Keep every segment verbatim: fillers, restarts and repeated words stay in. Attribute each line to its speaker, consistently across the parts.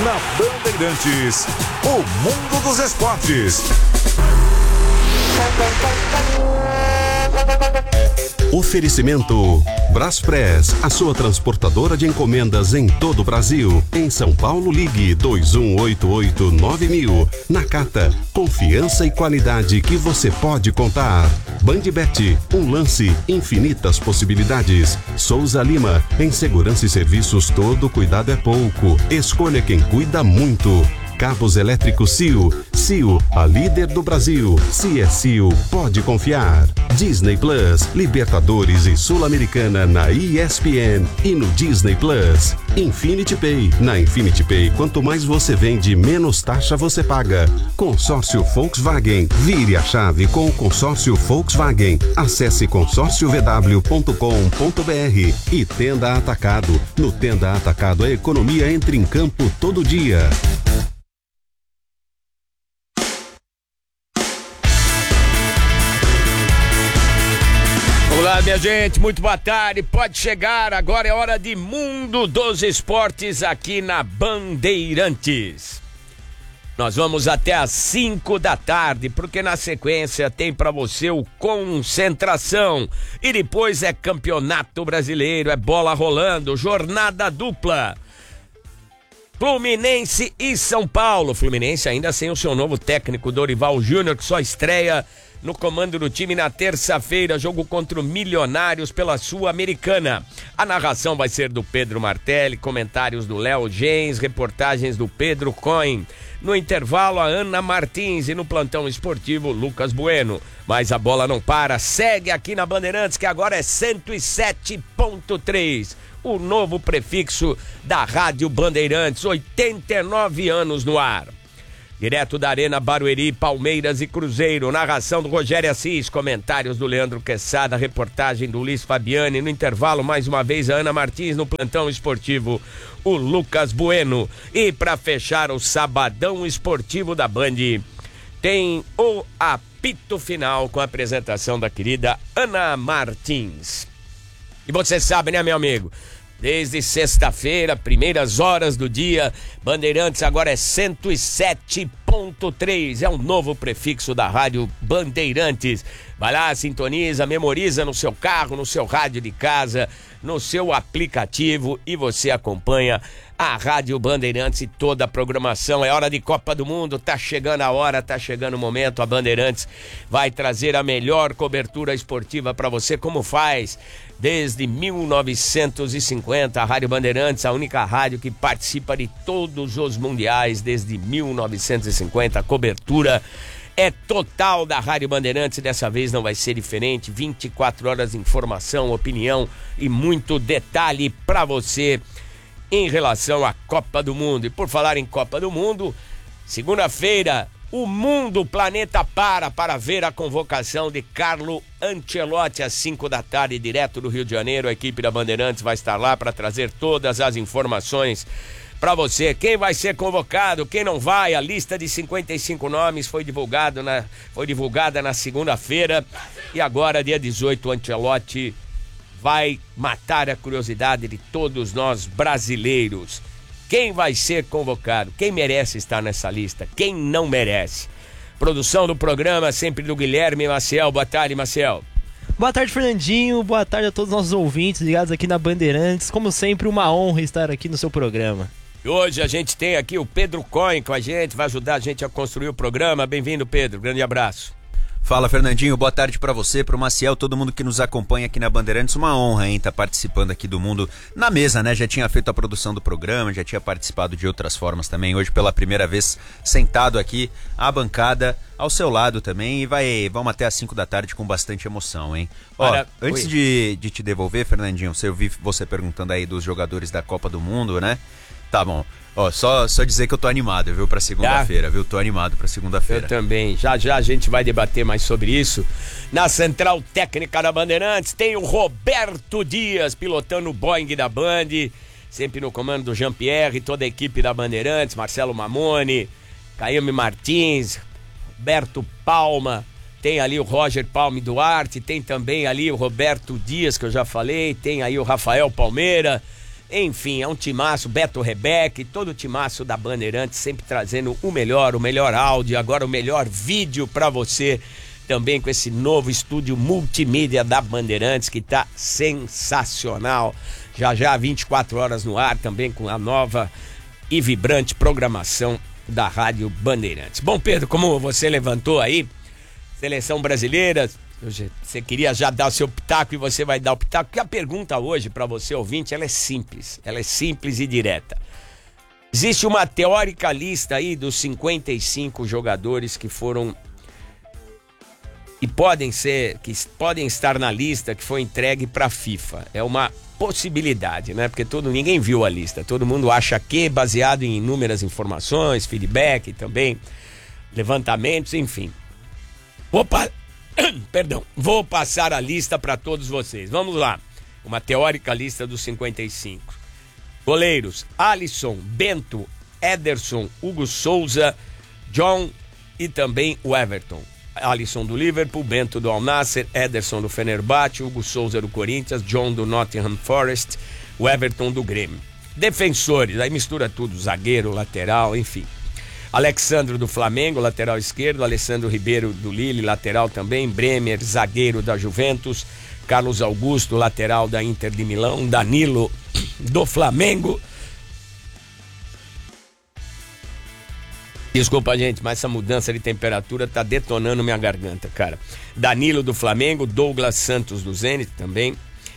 Speaker 1: Na Bandeirantes, o mundo dos esportes.
Speaker 2: Oferecimento Braspress, a sua transportadora de encomendas em todo o Brasil. Em São Paulo, ligue dois um oito oito nove mil. Nakata, confiança e qualidade que você pode contar. Bandbet, um lance, infinitas possibilidades. Souza Lima, em segurança e serviços todo cuidado é pouco. Escolha quem cuida muito. Cabos elétricos C I O. C I O, a líder do Brasil. Se é C I O, pode confiar. Disney Plus, Libertadores e Sul-Americana na E S P N e no Disney Plus. Infinity Pay. Na Infinity Pay, quanto mais você vende, menos taxa você paga. Consórcio Volkswagen. Vire a chave com o consórcio Volkswagen. Acesse consórcio v w ponto com ponto b r. E Tenda Atacado. No Tenda Atacado, a economia entra em campo todo dia.
Speaker 3: Olá, minha gente, muito boa tarde, pode chegar, agora é hora de Mundo dos Esportes aqui na Bandeirantes. Nós vamos até às cinco da tarde, porque na sequência tem para você o Concentração e depois é Campeonato Brasileiro, é bola rolando, jornada dupla. Fluminense e São Paulo. Fluminense ainda sem o seu novo técnico Dorival Júnior, que só estreia no comando do time na terça-feira, jogo contra o Milionários pela Sul-Americana. A narração vai ser do Pedro Martelli, comentários do Léo Gens, reportagens do Pedro Coin. No intervalo, a Ana Martins e no plantão esportivo, Lucas Bueno. Mas a bola não para, segue aqui na Bandeirantes, que agora é cento e sete ponto três. O novo prefixo da Rádio Bandeirantes, oitenta e nove anos no ar. Direto da Arena Barueri, Palmeiras e Cruzeiro, narração do Rogério Assis, comentários do Leandro Quesada, reportagem do Luiz Fabiani, no intervalo mais uma vez a Ana Martins, no plantão esportivo o Lucas Bueno. E para fechar o sabadão esportivo da Band, tem o apito final com a apresentação da querida Ana Martins. E você sabe, né, meu amigo? Desde sexta-feira, primeiras horas do dia, Bandeirantes agora é cento e sete ponto três, é um novo prefixo da Rádio Bandeirantes. Vai lá, sintoniza, memoriza no seu carro, no seu rádio de casa, no seu aplicativo e você acompanha a Rádio Bandeirantes e toda a programação. É hora de Copa do Mundo, tá chegando a hora, tá chegando o momento. A Bandeirantes vai trazer a melhor cobertura esportiva para você, como faz desde mil novecentos e cinquenta. A Rádio Bandeirantes, a única rádio que participa de todos os mundiais desde mil novecentos e cinquenta. A cobertura é total da Rádio Bandeirantes, dessa vez não vai ser diferente. vinte e quatro horas de informação, opinião e muito detalhe para você em relação à Copa do Mundo. E por falar em Copa do Mundo, segunda-feira, o mundo, o planeta para para ver a convocação de Carlo Ancelotti às cinco da tarde, direto do Rio de Janeiro. A equipe da Bandeirantes vai estar lá para trazer todas as informações para você. Quem vai ser convocado, quem não vai, a lista de cinquenta e cinco nomes foi, divulgado na, foi divulgada na segunda-feira. E agora, dia dezoito, o Ancelotti vai matar a curiosidade de todos nós brasileiros. Quem vai ser convocado? Quem merece estar nessa lista? Quem não merece? Produção do programa sempre do Guilherme Maciel. Boa tarde, Maciel.
Speaker 4: Boa tarde, Fernandinho. Boa tarde a todos os nossos ouvintes ligados aqui na Bandeirantes. Como sempre, uma honra estar aqui no seu programa.
Speaker 3: E hoje a gente tem aqui o Pedro Coin com a gente, vai ajudar a gente a construir o programa. Bem-vindo, Pedro. Grande abraço.
Speaker 5: Fala, Fernandinho, boa tarde pra você, pro Maciel, todo mundo que nos acompanha aqui na Bandeirantes. Uma honra, hein, estar participando aqui do Mundo na Mesa, né? Já tinha feito a produção do programa, já tinha participado de outras formas também. Hoje, pela primeira vez, sentado aqui, à bancada, ao seu lado também. E vai, vamos até às cinco da tarde com bastante emoção, hein? Ó, Para... antes de, de te devolver, Fernandinho, eu vi você perguntando aí dos jogadores da Copa do Mundo, né? Tá bom. Ó, só, só dizer que eu tô animado, viu, pra segunda-feira, viu? Tô animado pra segunda-feira.
Speaker 3: Eu também. Já já a gente vai debater mais sobre isso. Na Central Técnica da Bandeirantes tem o Roberto Dias, pilotando o Boeing da Band, sempre no comando do Jean-Pierre, toda a equipe da Bandeirantes, Marcelo Mamone, Caíme Martins, Roberto Palma, tem ali o Roger Palme Duarte, tem também ali o Roberto Dias, que eu já falei, tem aí o Rafael Palmeira. Enfim, é um timaço, Beto Rebeck, todo o timaço da Bandeirantes, sempre trazendo o melhor, o melhor áudio, agora o melhor vídeo pra você, também com esse novo estúdio multimídia da Bandeirantes, que tá sensacional. Já já, vinte e quatro horas no ar, também com a nova e vibrante programação da Rádio Bandeirantes. Bom, Pedro, como você levantou aí, seleção brasileira, você queria já dar o seu pitaco e você vai dar o pitaco, porque a pergunta hoje para você ouvinte, ela é simples, ela é simples e direta. Existe uma teórica lista aí dos cinquenta e cinco jogadores que foram e podem ser, que podem estar na lista que foi entregue para a FIFA. É uma possibilidade, né? Porque todo, ninguém viu a lista, todo mundo acha que, baseado em inúmeras informações, feedback também, levantamentos, enfim. Opa! Perdão, vou passar a lista para todos vocês. Vamos lá. Uma teórica lista dos cinquenta e cinco. Goleiros: Alisson, Bento, Ederson, Hugo Souza, John e também o Everton. Alisson do Liverpool, Bento do Al Nassr, Ederson do Fenerbahçe, Hugo Souza do Corinthians, John do Nottingham Forest, o Everton do Grêmio. Defensores, aí mistura tudo, zagueiro, lateral, enfim. Alexandro do Flamengo, lateral esquerdo, Alessandro Ribeiro do Lille, lateral também, Bremer, zagueiro da Juventus, Carlos Augusto, lateral da Inter de Milão, Danilo do Flamengo. Desculpa, gente, mas essa mudança de temperatura tá detonando minha garganta, cara. Danilo do Flamengo, Douglas Santos do Zenit também,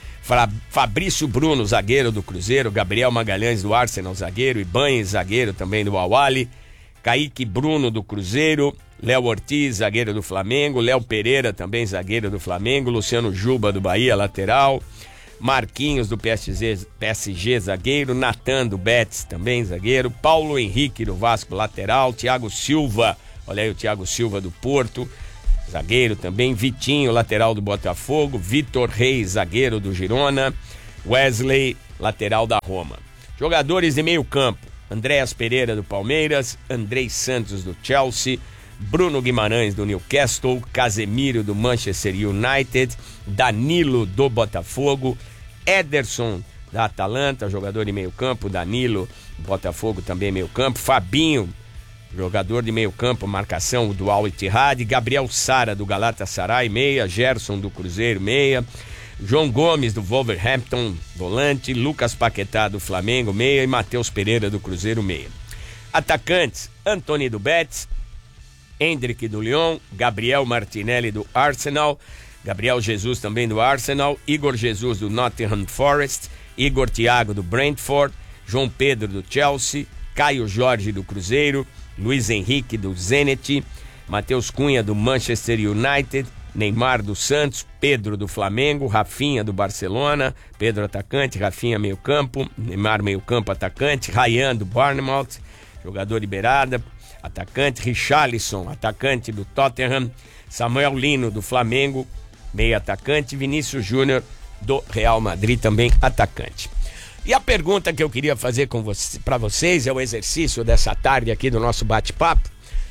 Speaker 3: Fabrício Bruno, zagueiro do Cruzeiro, Gabriel Magalhães do Arsenal, zagueiro, Ibanez, zagueiro também do Al-Ahly, Kaique Bruno do Cruzeiro, Léo Ortiz, zagueiro do Flamengo, Léo Pereira também, zagueiro do Flamengo, Luciano Juba do Bahia, lateral, Marquinhos do P S G, P S G zagueiro, Natan do Betis também, zagueiro, Paulo Henrique do Vasco, lateral, Thiago Silva, olha aí o Thiago Silva do Porto, zagueiro também, Vitinho, lateral do Botafogo, Vitor Reis, zagueiro do Girona, Wesley, lateral da Roma. Jogadores de meio campo: Andréas Pereira do Palmeiras, Andrei Santos do Chelsea, Bruno Guimarães do Newcastle, Casemiro do Manchester United, Danilo do Botafogo, Ederson da Atalanta, jogador de meio campo, Danilo, Botafogo também meio campo, Fabinho, jogador de meio campo, marcação do Al Ittihad, Gabriel Sara do Galatasaray, meia, Gerson do Cruzeiro, meia, João Gomes do Wolverhampton, volante, Lucas Paquetá do Flamengo, meia, e Matheus Pereira do Cruzeiro, meia. Atacantes: Antony do Betis, Hendrick do Lyon, Gabriel Martinelli do Arsenal, Gabriel Jesus também do Arsenal, Igor Jesus do Nottingham Forest, Igor Thiago do Brentford, João Pedro do Chelsea, Caio Jorge do Cruzeiro, Luiz Henrique do Zenit, Matheus Cunha do Manchester United, Neymar do Santos, Pedro do Flamengo, Rafinha do Barcelona, Pedro atacante, Rafinha meio campo, Neymar meio campo atacante, Ryan do Bournemouth, jogador liberado, atacante, Richarlison, atacante do Tottenham, Samuel Lino do Flamengo, meio atacante, Vinícius Júnior do Real Madrid também atacante. E a pergunta que eu queria fazer com você, para vocês, é o exercício dessa tarde aqui do nosso bate-papo,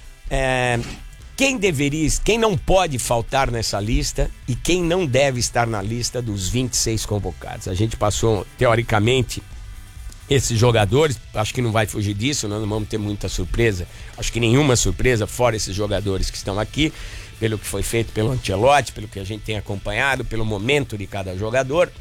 Speaker 3: é... Quem deveria, quem não pode faltar nessa lista e quem não deve estar na lista dos vinte e seis convocados? A gente passou, teoricamente, esses jogadores, acho que não vai fugir disso, nós não vamos ter muita surpresa, acho que nenhuma surpresa, fora esses jogadores que estão aqui, pelo que foi feito pelo Ancelotti, pelo que a gente tem acompanhado, pelo momento de cada jogador.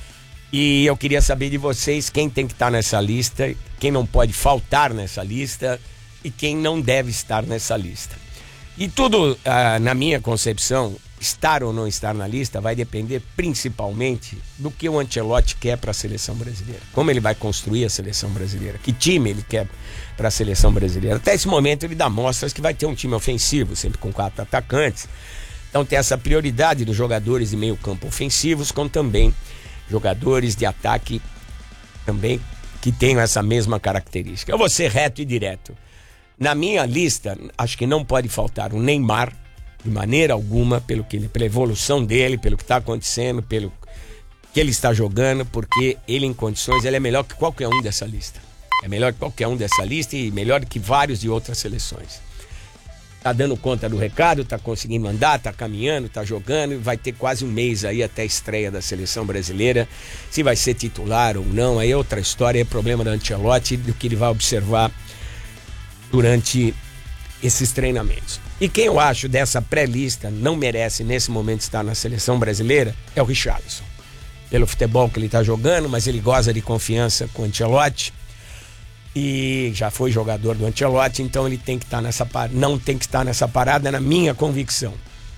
Speaker 3: E eu queria saber de vocês quem tem que estar nessa lista, quem não pode faltar nessa lista e quem não deve estar nessa lista. E tudo, ah, na minha concepção, estar ou não estar na lista vai depender principalmente do que o Ancelotti quer para a seleção brasileira. Como ele vai construir a seleção brasileira, que time ele quer para a seleção brasileira. Até esse momento ele dá mostras que vai ter um time ofensivo, sempre com quatro atacantes. Então tem essa prioridade dos jogadores de meio campo ofensivos, como também jogadores de ataque também que tenham essa mesma característica. Eu vou ser reto e direto. Na minha lista, acho que não pode faltar o Neymar, de maneira alguma, pelo que ele, pela evolução dele, pelo que está acontecendo, pelo que ele está jogando, porque ele em condições, ele é melhor que qualquer um dessa lista. É melhor que qualquer um dessa lista e melhor que vários de outras seleções. tá dando conta do recado, tá conseguindo andar, tá caminhando, tá jogando, e vai ter quase um mês aí até a estreia da seleção brasileira. Se vai ser titular ou não, aí é outra história, é problema do Ancelotti, do que ele vai observar durante esses treinamentos. E quem eu acho dessa pré-lista não merece nesse momento estar na seleção brasileira é o Richarlison. Pelo futebol que ele tá jogando, mas ele goza de confiança com o Ancelotti. E já foi jogador do Ancelotti, então ele tem que estar nessa par... não tem que estar nessa parada, na minha convicção.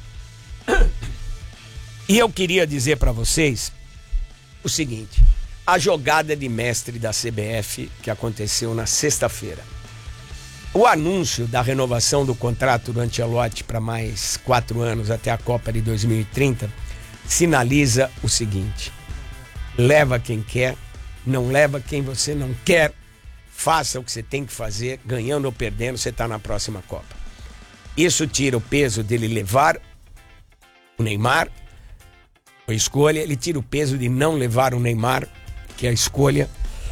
Speaker 3: E eu queria dizer para vocês o seguinte: a jogada de mestre da C B F que aconteceu na sexta-feira. O anúncio da renovação do contrato do Ancelotti para mais quatro anos até a Copa de dois mil e trinta sinaliza o seguinte: leva quem quer, não leva quem você não quer. Faça o que você tem que fazer, ganhando ou perdendo, você está na próxima Copa. Isso tira o peso dele levar o Neymar, a escolha, ele tira o peso de não levar o Neymar, que é a escolha.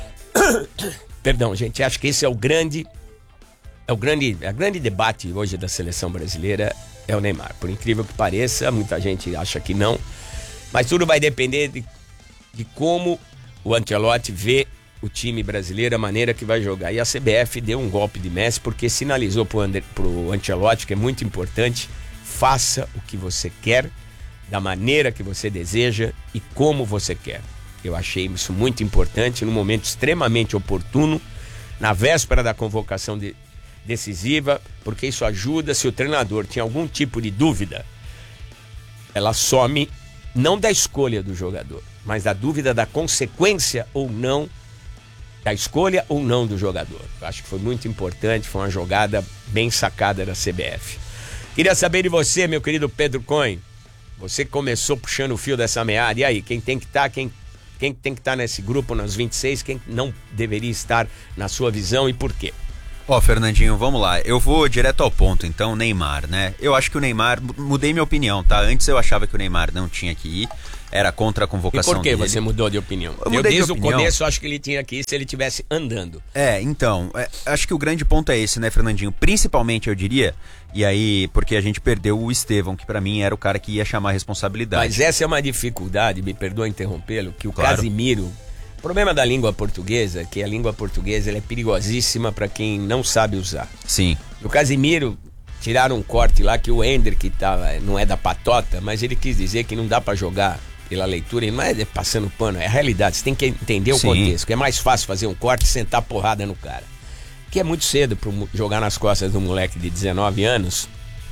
Speaker 3: Perdão, gente, acho que esse é o grande, é o grande, é o grande debate hoje da seleção brasileira, é o Neymar. Por incrível que pareça, muita gente acha que não, mas tudo vai depender de, de como o Ancelotti vê o time brasileiro, a maneira que vai jogar. E a C B F deu um golpe de mestre porque sinalizou pro, Ander, pro Ancelotti, que é muito importante: faça o que você quer, da maneira que você deseja e como você quer. Eu achei isso muito importante, num momento extremamente oportuno, na véspera da convocação de, decisiva, porque isso ajuda. Se o treinador tinha algum tipo de dúvida, ela some, não da escolha do jogador, mas da dúvida da consequência ou não da escolha ou não do jogador. Eu acho que foi muito importante, foi uma jogada bem sacada da C B F. Queria saber de você, meu querido Pedro Cohen. Você começou puxando o fio dessa meada. E aí, quem tem que estar, quem, quem tem que estar nesse grupo, nas vinte e seis, quem não deveria estar na sua visão e por quê?
Speaker 5: Ó, oh, Fernandinho, vamos lá. Eu vou direto ao ponto, então, Neymar, né? Eu acho que o Neymar, mudei minha opinião, tá? Antes eu achava que o Neymar não tinha que ir, era contra a convocação dele.
Speaker 3: E por que
Speaker 5: dele.
Speaker 3: você mudou de opinião?
Speaker 5: Eu,
Speaker 3: eu desde
Speaker 5: de
Speaker 3: o começo acho que ele tinha que ir se ele estivesse andando.
Speaker 5: É, então, é, acho que o grande ponto é esse, né, Fernandinho? Principalmente, eu diria, e aí, porque a gente perdeu o Estevão, que pra mim era o cara que ia chamar a responsabilidade.
Speaker 3: Mas essa é uma dificuldade, me perdoa interrompê-lo, que o
Speaker 5: Claro.
Speaker 3: Casimiro... O problema da língua portuguesa é que a língua portuguesa ela é perigosíssima para quem não sabe usar.
Speaker 5: Sim.
Speaker 3: O Casimiro, tiraram um corte lá que o Ender, que tá, não é da patota, mas ele quis dizer que não dá para jogar pela leitura, não é passando pano, é a realidade, você tem que entender o
Speaker 5: Sim.
Speaker 3: contexto, que é mais fácil fazer um corte e sentar porrada no cara. Que é muito cedo para jogar nas costas do moleque de dezenove anos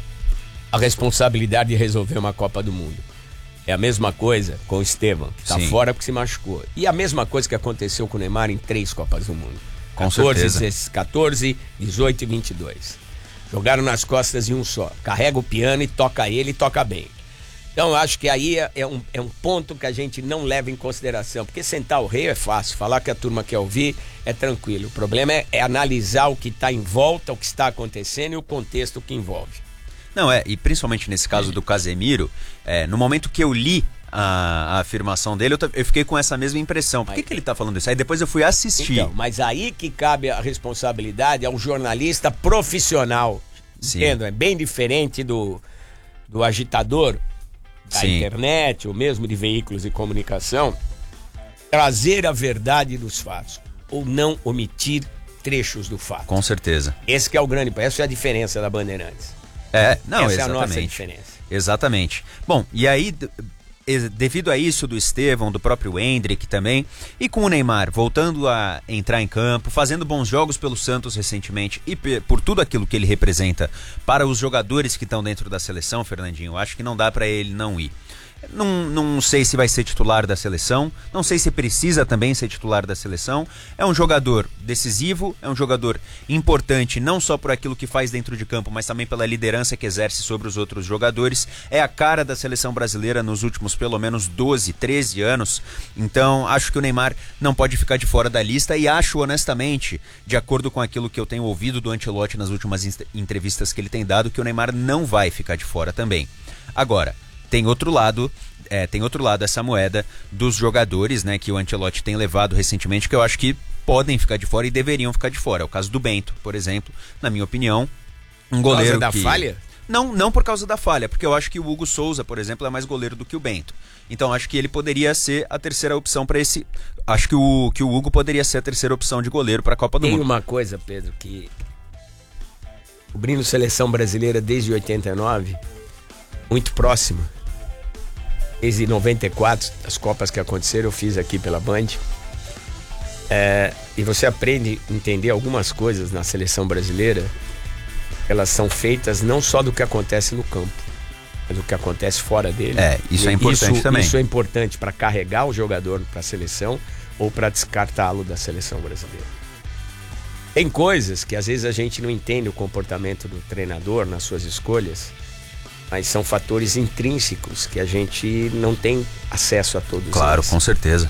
Speaker 3: a responsabilidade de resolver uma Copa do Mundo. É a mesma coisa com o Estevão, que tá
Speaker 5: Sim.
Speaker 3: fora porque se machucou. E a mesma coisa que aconteceu com o Neymar em três Copas do Mundo.
Speaker 5: Com certeza.
Speaker 3: quatorze, dezoito e vinte e dois. Jogaram nas costas de um só. Carrega o piano e toca ele e toca bem. Então eu acho que aí é, é, um, é um ponto que a gente não leva em consideração. Porque sentar o rei é fácil, falar que a turma quer ouvir é tranquilo. O problema é, é analisar o que está em volta, o que está acontecendo e o contexto que envolve.
Speaker 5: Não, é, e principalmente nesse caso do Casemiro, é, no momento que eu li a, a afirmação dele, eu, t- eu fiquei com essa mesma impressão. Por que, que ele tá falando isso? Aí depois eu fui assistir.
Speaker 3: Então, mas aí que cabe a responsabilidade ao jornalista profissional.
Speaker 5: Sim.
Speaker 3: Entendo? É bem diferente do, do agitador da
Speaker 5: Sim.
Speaker 3: internet, ou mesmo de veículos de comunicação, trazer a verdade dos fatos, ou não omitir trechos do fato.
Speaker 5: Com certeza.
Speaker 3: Esse que é o grande, essa é a diferença da Bandeirantes.
Speaker 5: É, não,
Speaker 3: Essa
Speaker 5: exatamente.
Speaker 3: é a nossa diferença.
Speaker 5: Exatamente. Bom, e aí, d- e- devido a isso do Estevão, do próprio Endrick também, e com o Neymar voltando a entrar em campo, fazendo bons jogos pelo Santos recentemente e pe- por tudo aquilo que ele representa para os jogadores que estão dentro da seleção, Fernandinho, eu acho que não dá para ele não ir. Não, não sei se vai ser titular da seleção, não sei se precisa também ser titular da seleção. É um jogador decisivo, é um jogador importante não só por aquilo que faz dentro de campo, mas também pela liderança que exerce sobre os outros jogadores. É a cara da seleção brasileira nos últimos pelo menos doze, treze anos. Então acho que o Neymar não pode ficar de fora da lista e acho honestamente, de acordo com aquilo que eu tenho ouvido do Ancelotti nas últimas entrevistas que ele tem dado, que o Neymar não vai ficar de fora também. Agora, tem outro lado, é, tem outro lado essa moeda dos jogadores, né, que o Ancelotti tem levado recentemente, que eu acho que podem ficar de fora e deveriam ficar de fora. É o caso do Bento, por exemplo. Na minha opinião, Um goleiro
Speaker 3: Por causa
Speaker 5: que...
Speaker 3: da falha?
Speaker 5: Não, não por causa da falha, porque eu acho que o Hugo Souza, por exemplo, é mais goleiro do que o Bento. Então acho que ele poderia ser a terceira opção para esse... Acho que o, que o Hugo poderia ser a terceira opção de goleiro para a Copa do
Speaker 3: Tem
Speaker 5: Mundo.
Speaker 3: uma coisa, Pedro, que cobrindo seleção brasileira desde oitenta e nove, muito próximo. Desde noventa e quatro, as Copas que aconteceram, eu fiz aqui pela Band. É, e você aprende a entender algumas coisas na seleção brasileira. Elas são feitas não só do que acontece no campo, mas do que acontece fora dele.
Speaker 5: É, isso é importante
Speaker 3: isso,
Speaker 5: também.
Speaker 3: Isso é importante para carregar o jogador para a seleção ou para descartá-lo da seleção brasileira. Tem coisas que às vezes a gente não entende o comportamento do treinador nas suas escolhas, mas são fatores intrínsecos que a gente não tem acesso a todos
Speaker 5: Claro,
Speaker 3: eles.
Speaker 5: com certeza.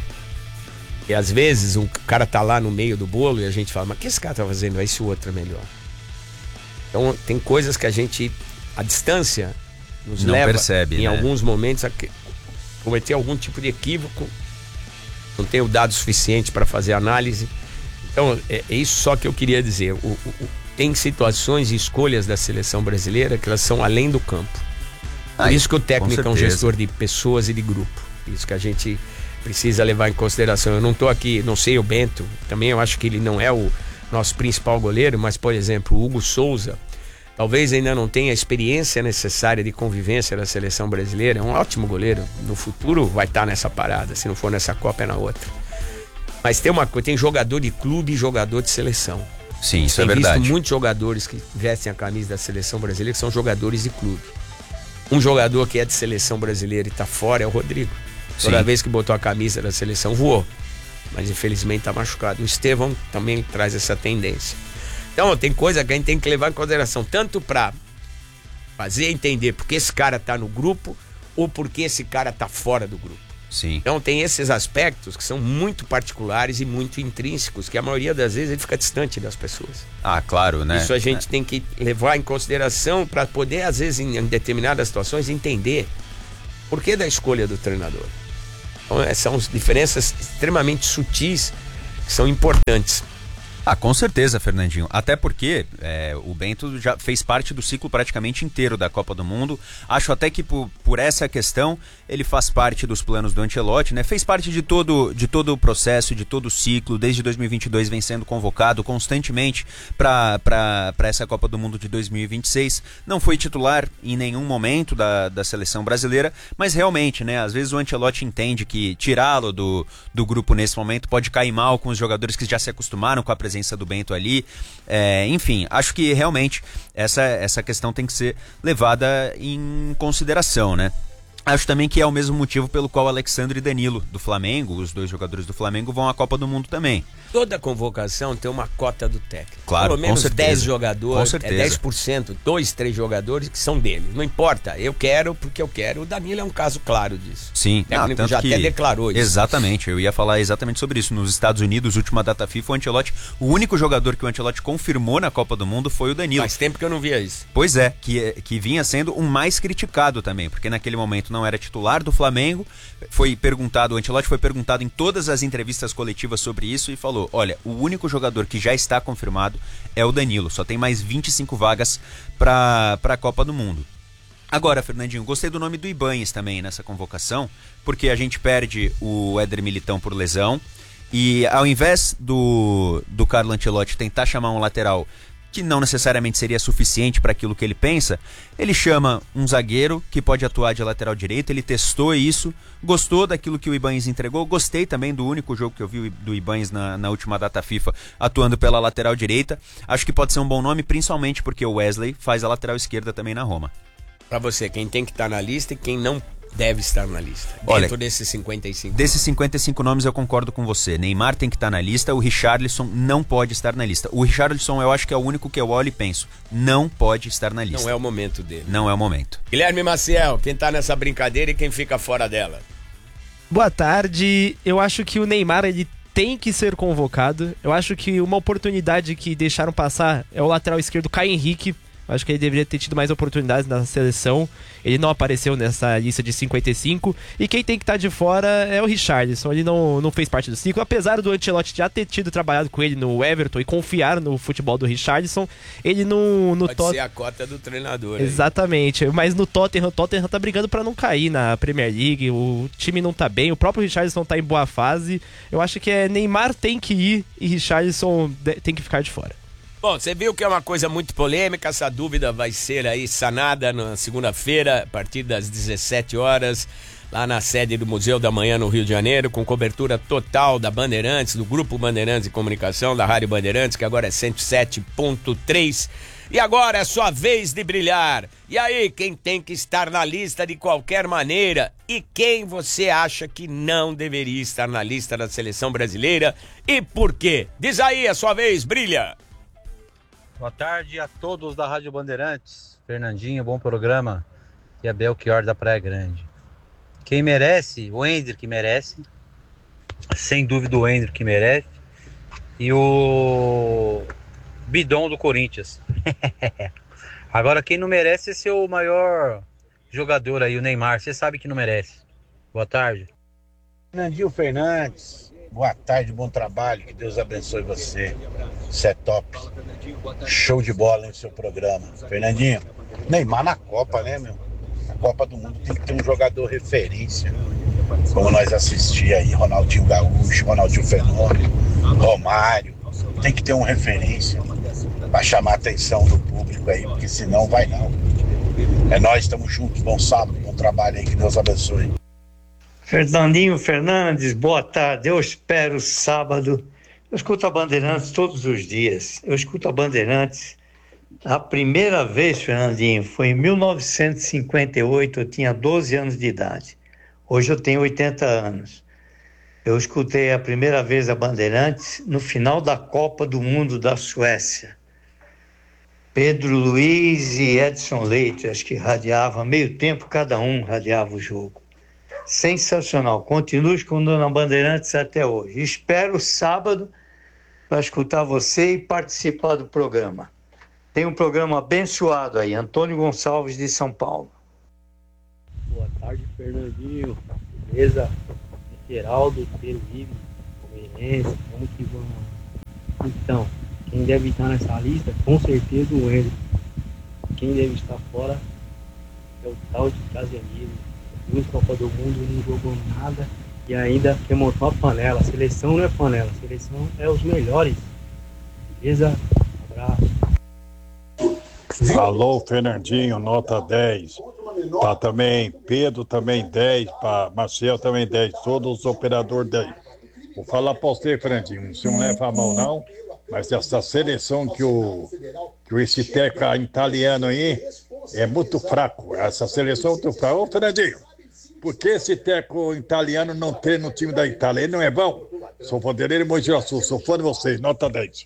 Speaker 3: E às vezes o cara tá lá no meio do bolo e a gente fala, mas o que esse cara tá fazendo? Aí se o outro é melhor. Então tem coisas que a gente, a distância, nos
Speaker 5: Não
Speaker 3: leva
Speaker 5: percebe,
Speaker 3: em
Speaker 5: né?
Speaker 3: alguns momentos a que- cometer algum tipo de equívoco. Não tenho dado suficiente para fazer análise. Então é, é isso só que eu queria dizer. O, o- o- tem situações e escolhas da seleção brasileira que elas são além do campo. Por
Speaker 5: Ah,
Speaker 3: isso que o
Speaker 5: com
Speaker 3: técnico é um
Speaker 5: certeza.
Speaker 3: gestor de pessoas e de grupo. Isso que a gente precisa levar em consideração. Eu não estou aqui, não sei o Bento, também eu acho que ele não é o nosso principal goleiro, mas, por exemplo, o Hugo Souza, talvez ainda não tenha a experiência necessária de convivência da seleção brasileira. É um ótimo goleiro. No futuro vai estar nessa parada. Se não for nessa Copa, é na outra. Mas tem uma coisa, tem jogador de clube e jogador de seleção.
Speaker 5: Sim, isso
Speaker 3: Tem
Speaker 5: é verdade.
Speaker 3: visto muitos jogadores que vestem a camisa da seleção brasileira que são jogadores de clube. Um jogador que é de seleção brasileira e tá fora é o Rodrigo. Toda
Speaker 5: Sim.
Speaker 3: vez que botou a camisa da seleção voou. Mas infelizmente tá machucado. O Estevão também traz essa tendência. Então tem coisa que a gente tem que levar em consideração, tanto para fazer entender porque esse cara tá no grupo ou porque esse cara tá fora do grupo.
Speaker 5: Sim.
Speaker 3: Então tem esses aspectos que são muito particulares e muito intrínsecos, que a maioria das vezes ele fica distante das pessoas.
Speaker 5: Ah, claro, né?
Speaker 3: Isso a gente tem que levar em consideração para poder, às vezes, em, em determinadas situações, entender por que da escolha do treinador. Então, é, são diferenças extremamente sutis que são importantes.
Speaker 5: Ah, com certeza, Fernandinho. Até porque é, o Bento já fez parte do ciclo praticamente inteiro da Copa do Mundo. Acho até que por, por essa questão ele faz parte dos planos do Ancelotti, né? Fez parte de todo, de todo o processo, de todo o ciclo. Desde dois mil e vinte e dois vem sendo convocado constantemente para essa Copa do Mundo de dois mil e vinte e seis. Não foi titular em nenhum momento da, da seleção brasileira, mas realmente, né? Às vezes o Ancelotti entende que tirá-lo do, do grupo nesse momento pode cair mal com os jogadores que já se acostumaram com a presença do Bento ali, é, enfim, acho que realmente essa, essa questão tem que ser levada em consideração, né? Acho também que é o mesmo motivo pelo qual Alexandre e Danilo do Flamengo, os dois jogadores do Flamengo, vão à Copa do Mundo também.
Speaker 3: Toda convocação tem uma cota do técnico.
Speaker 5: Claro,
Speaker 3: Pelo menos
Speaker 5: com certeza.
Speaker 3: dez jogadores,
Speaker 5: Com certeza.
Speaker 3: é dez por cento, dois, três jogadores que são dele. Não importa, eu quero porque eu quero. O Danilo é um caso claro disso.
Speaker 5: Sim,
Speaker 3: O técnico
Speaker 5: tanto
Speaker 3: já
Speaker 5: que-
Speaker 3: até declarou isso.
Speaker 5: Exatamente, eu ia falar exatamente sobre isso. Nos Estados Unidos, última data FIFA, o Ancelotti, o único jogador que o Ancelotti confirmou na Copa do Mundo foi o Danilo.
Speaker 3: Faz tempo que eu não via isso.
Speaker 5: Pois é, que, que vinha sendo um mais criticado também, porque naquele momento não era titular do Flamengo, foi perguntado, o Ancelotti foi perguntado em todas as entrevistas coletivas sobre isso e falou, olha, o único jogador que já está confirmado é o Danilo, só tem mais vinte e cinco vagas para a Copa do Mundo. Agora, Fernandinho, gostei do nome do Ibanez também nessa convocação, porque a gente perde o Éder Militão por lesão, e ao invés do, do Carlo Ancelotti tentar chamar um lateral que não necessariamente seria suficiente para aquilo que ele pensa, ele chama um zagueiro que pode atuar de lateral direito, ele testou isso, gostou daquilo que o Ibanez entregou, gostei também do único jogo que eu vi do Ibanez na, na última data FIFA, atuando pela lateral direita, acho que pode ser um bom nome, principalmente porque o Wesley faz a lateral esquerda também na Roma.
Speaker 3: Pra você, quem tem que estar na lista e quem não deve estar na lista.
Speaker 5: Olha,
Speaker 3: dentro desses cinquenta e cinco.
Speaker 5: Desses cinquenta e cinco nomes eu concordo com você. Neymar tem que estar na lista, o Richarlison não pode estar na lista. O Richarlison eu acho que é o único que eu olho e penso, não pode estar na lista.
Speaker 3: Não é o momento dele.
Speaker 5: Não é o momento.
Speaker 3: Guilherme Maciel, quem tá nessa brincadeira e quem fica fora dela?
Speaker 4: Boa tarde. Eu acho que o Neymar ele tem que ser convocado. Eu acho que uma oportunidade que deixaram passar é o lateral esquerdo Caio Henrique. Acho que ele deveria ter tido mais oportunidades na seleção. Ele não apareceu nessa lista de cinquenta e cinco. E quem tem que estar de fora é o Richarlison. Ele não, não fez parte do ciclo. Apesar do Ancelotti já ter tido trabalhado com ele no Everton e confiar no futebol do Richarlison, ele no, no
Speaker 3: Pode
Speaker 4: Tot...
Speaker 3: ser a cota do treinador. Aí.
Speaker 4: Exatamente. Mas no Tottenham, o Tottenham tá brigando pra não cair na Premier League. O time não tá bem. O próprio Richarlison tá em boa fase. Eu acho que é Neymar tem que ir e Richarlison tem que ficar de fora.
Speaker 3: Bom, você viu que é uma coisa muito polêmica, essa dúvida vai ser aí sanada na segunda-feira, a partir das dezessete horas, lá na sede do Museu da Manhã, no Rio de Janeiro, com cobertura total da Bandeirantes, do Grupo Bandeirantes de Comunicação, da Rádio Bandeirantes, que agora é cento e sete ponto três. E agora é sua vez de brilhar. E aí, quem tem que estar na lista de qualquer maneira? E quem você acha que não deveria estar na lista da seleção brasileira? E por quê? Diz aí, é sua vez, brilha!
Speaker 6: Boa tarde a todos da Rádio Bandeirantes. Fernandinho, bom programa. E a Belchior da Praia Grande. Quem merece, o Ender que merece. Sem dúvida o Ender que merece. E o Bidon do Corinthians. Agora quem não merece é ser o maior jogador aí, o Neymar. Você sabe que não merece. Boa tarde.
Speaker 7: Fernandinho Fernandes. Boa tarde, bom trabalho. Que Deus abençoe você. Você é top. Show de bola no seu programa. Fernandinho, Neymar na Copa, né, meu? Na Copa do Mundo tem que ter um jogador referência. Como nós assistimos aí, Ronaldinho Gaúcho, Ronaldinho Fenômeno, Romário. Tem que ter um referência para chamar a atenção do público aí, porque senão vai não. É nós, estamos juntos. Bom sábado, bom trabalho aí. Que Deus abençoe.
Speaker 8: Fernandinho Fernandes, boa tarde. Eu espero sábado. Eu escuto a Bandeirantes todos os dias. Eu escuto a Bandeirantes. A primeira vez, Fernandinho, foi em mil novecentos e cinquenta e oito. Eu tinha doze anos de idade. Hoje eu tenho oitenta anos. Eu escutei a primeira vez a Bandeirantes no final da Copa do Mundo da Suécia. Pedro Luiz e Edson Leite, acho que radiava meio tempo, cada um radiava o jogo. Sensacional. Continuo escutando a Bandeirantes até hoje. Espero sábado para escutar você e participar do programa. Tem um programa abençoado aí. Antônio Gonçalves de São Paulo.
Speaker 9: Boa tarde, Fernandinho. Beleza? Geraldo, Felipe, Palmeirense, como que vão? Então, quem deve estar nessa lista, com certeza o Ender. Quem deve estar fora é o tal de Casemiro. Duas Copa do Mundo, não jogou nada e ainda quer montar uma panela. A seleção não é panela, a seleção é os melhores. Beleza? Um abraço.
Speaker 10: Alô, Fernandinho, nota dez. Tá também, Pedro também dez, para Marcel também dez, todos os operadores dez. Vou falar para você, Fernandinho, você não leva a mão não, mas essa seleção que o, que o esse teca italiano aí é muito fraco. Essa seleção é muito fraca. Ô, Fernandinho, por que esse teco italiano não treina no time da Itália? Ele não é bom? Sou Vanderlei Mogiaçu, sou fã de vocês, nota dez.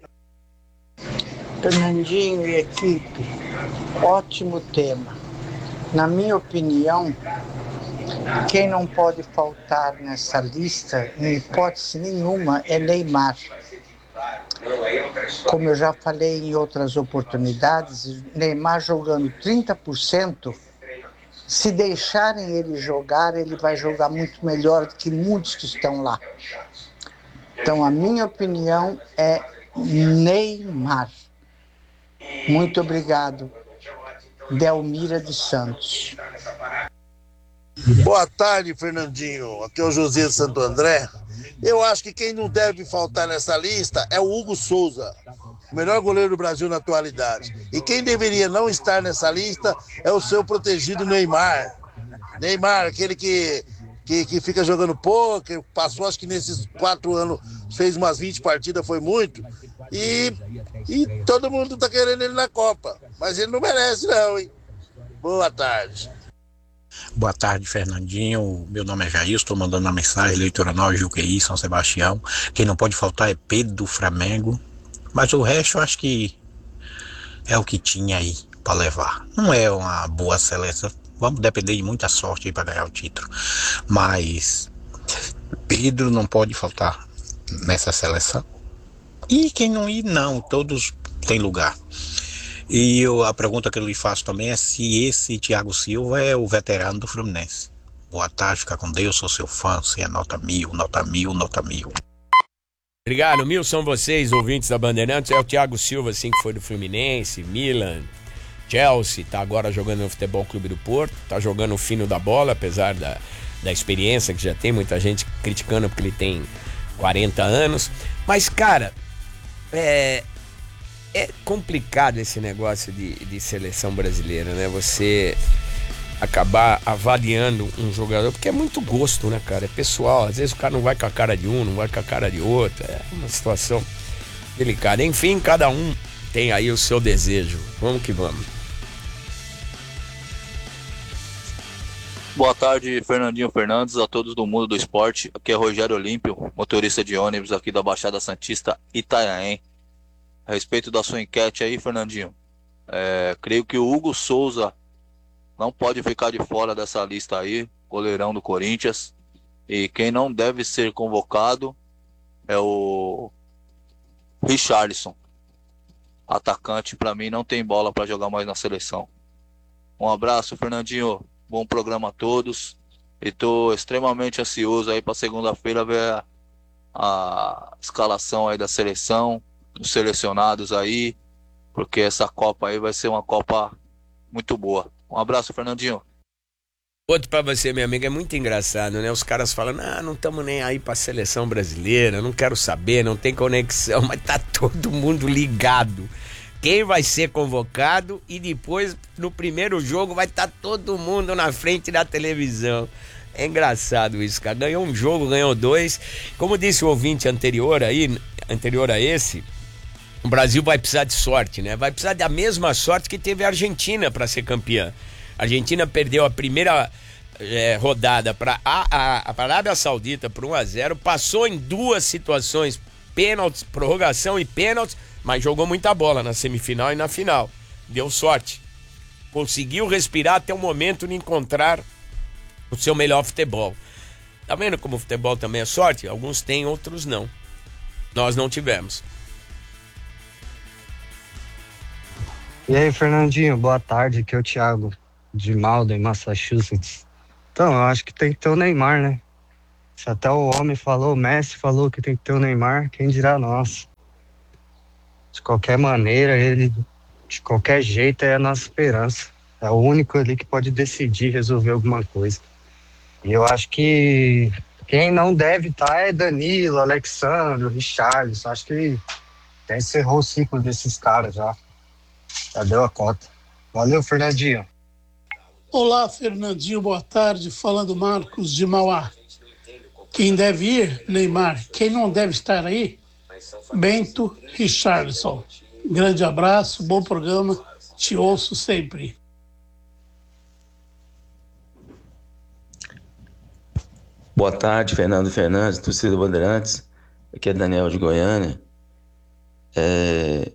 Speaker 11: Fernandinho e equipe, ótimo tema. Na minha opinião, quem não pode faltar nessa lista, em hipótese nenhuma, é Neymar. Como eu já falei em outras oportunidades, Neymar jogando trinta por cento, se deixarem ele jogar, ele vai jogar muito melhor do que muitos que estão lá. Então, a minha opinião é Neymar. Muito obrigado. Delmira de Santos.
Speaker 7: Boa tarde, Fernandinho. Aqui é o José de Santo André. Eu acho que quem não deve faltar nessa lista é o Hugo Souza, o melhor goleiro do Brasil na atualidade. E quem deveria não estar nessa lista é o seu protegido Neymar. Neymar, aquele que, que, que fica jogando pôquer, passou acho que nesses quatro anos, fez umas vinte partidas, foi muito. E, e todo mundo tá querendo ele na Copa, mas ele não merece não, hein? Boa tarde.
Speaker 12: Boa tarde, Fernandinho. Meu nome é Jair, estou mandando uma mensagem eleitoral Juqueí, São Sebastião. Quem não pode faltar é Pedro do Flamengo. Mas o resto eu acho que é o que tinha aí para levar. Não é uma boa seleção. Vamos depender de muita sorte aí para ganhar o título. Mas Pedro não pode faltar nessa seleção. E quem não ir, não. Todos têm lugar. E eu, a pergunta que eu lhe faço também é se esse Thiago Silva é o veterano do Fluminense. Boa tarde, fica com Deus, sou seu fã, você é nota mil, nota mil, nota mil.
Speaker 3: Obrigado, mil são vocês, ouvintes da Bandeirantes. É o Thiago Silva, assim, que foi do Fluminense, Milan, Chelsea, tá agora jogando no Futebol Clube do Porto, tá jogando o fino da bola, apesar da, da experiência que já tem, muita gente criticando porque ele tem quarenta anos. Mas, cara, é, é complicado esse negócio de, de seleção brasileira, né? Você acabar avaliando um jogador, porque é muito gosto, né, cara? É pessoal, às vezes o cara não vai com a cara de um, não vai com a cara de outro, é uma situação delicada. Enfim, cada um tem aí o seu desejo. Vamos que vamos.
Speaker 13: Boa tarde, Fernandinho Fernandes, a todos do mundo do esporte. Aqui é Rogério Olímpio, motorista de ônibus aqui da Baixada Santista, Itanhaém. A respeito da sua enquete aí, Fernandinho, é, creio que o Hugo Souza não pode ficar de fora dessa lista aí, goleirão do Corinthians. E quem não deve ser convocado é o Richarlison. Atacante, pra mim, não tem bola pra jogar mais na seleção. Um abraço, Fernandinho. Bom programa a todos. E tô extremamente ansioso aí pra segunda-feira ver a, a escalação aí da seleção, dos selecionados aí, porque essa Copa aí vai ser uma Copa muito boa. Um abraço, Fernandinho.
Speaker 3: Outro pra você, minha amiga, é muito engraçado, né? Os caras falam, ah, não estamos nem aí pra seleção brasileira, não quero saber, não tem conexão, mas tá todo mundo ligado. Quem vai ser convocado e depois, no primeiro jogo, vai estar tá todo mundo na frente da televisão. É engraçado isso, cara. Ganhou um jogo, ganhou dois. Como disse o ouvinte anterior aí, anterior a esse, o Brasil vai precisar de sorte, né? Vai precisar da mesma sorte que teve a Argentina para ser campeã. A Argentina perdeu a primeira é, rodada para a, a, a Arábia Saudita por um a zero, passou em duas situações, pênaltis, prorrogação e pênaltis, mas jogou muita bola na semifinal e na final. Deu sorte. Conseguiu respirar até o momento de encontrar o seu melhor futebol. Tá vendo como o futebol também é sorte? Alguns têm, outros não. Nós não tivemos.
Speaker 14: E aí, Fernandinho, boa tarde, aqui é o Thiago de Malden, Massachusetts. Então, eu acho que tem que ter o Neymar, né? Se até o homem falou, o Messi falou que tem que ter o Neymar, quem dirá nós? De qualquer maneira, ele, de qualquer jeito, é a nossa esperança. É o único ali que pode decidir resolver alguma coisa. E eu acho que quem não deve estar é Danilo, Alexandre, Richarlison. Acho que até encerrou o ciclo desses caras já. Já deu a conta. Valeu, Fernandinho.
Speaker 15: Olá, Fernandinho, boa tarde. Falando Marcos de Mauá. Quem deve ir, Neymar. Quem não deve estar aí, Bento Richarlison. Grande abraço, bom programa, te ouço sempre.
Speaker 16: Boa tarde, Fernando Fernandes, torcida Bandeirantes. Aqui é Daniel de Goiânia. É...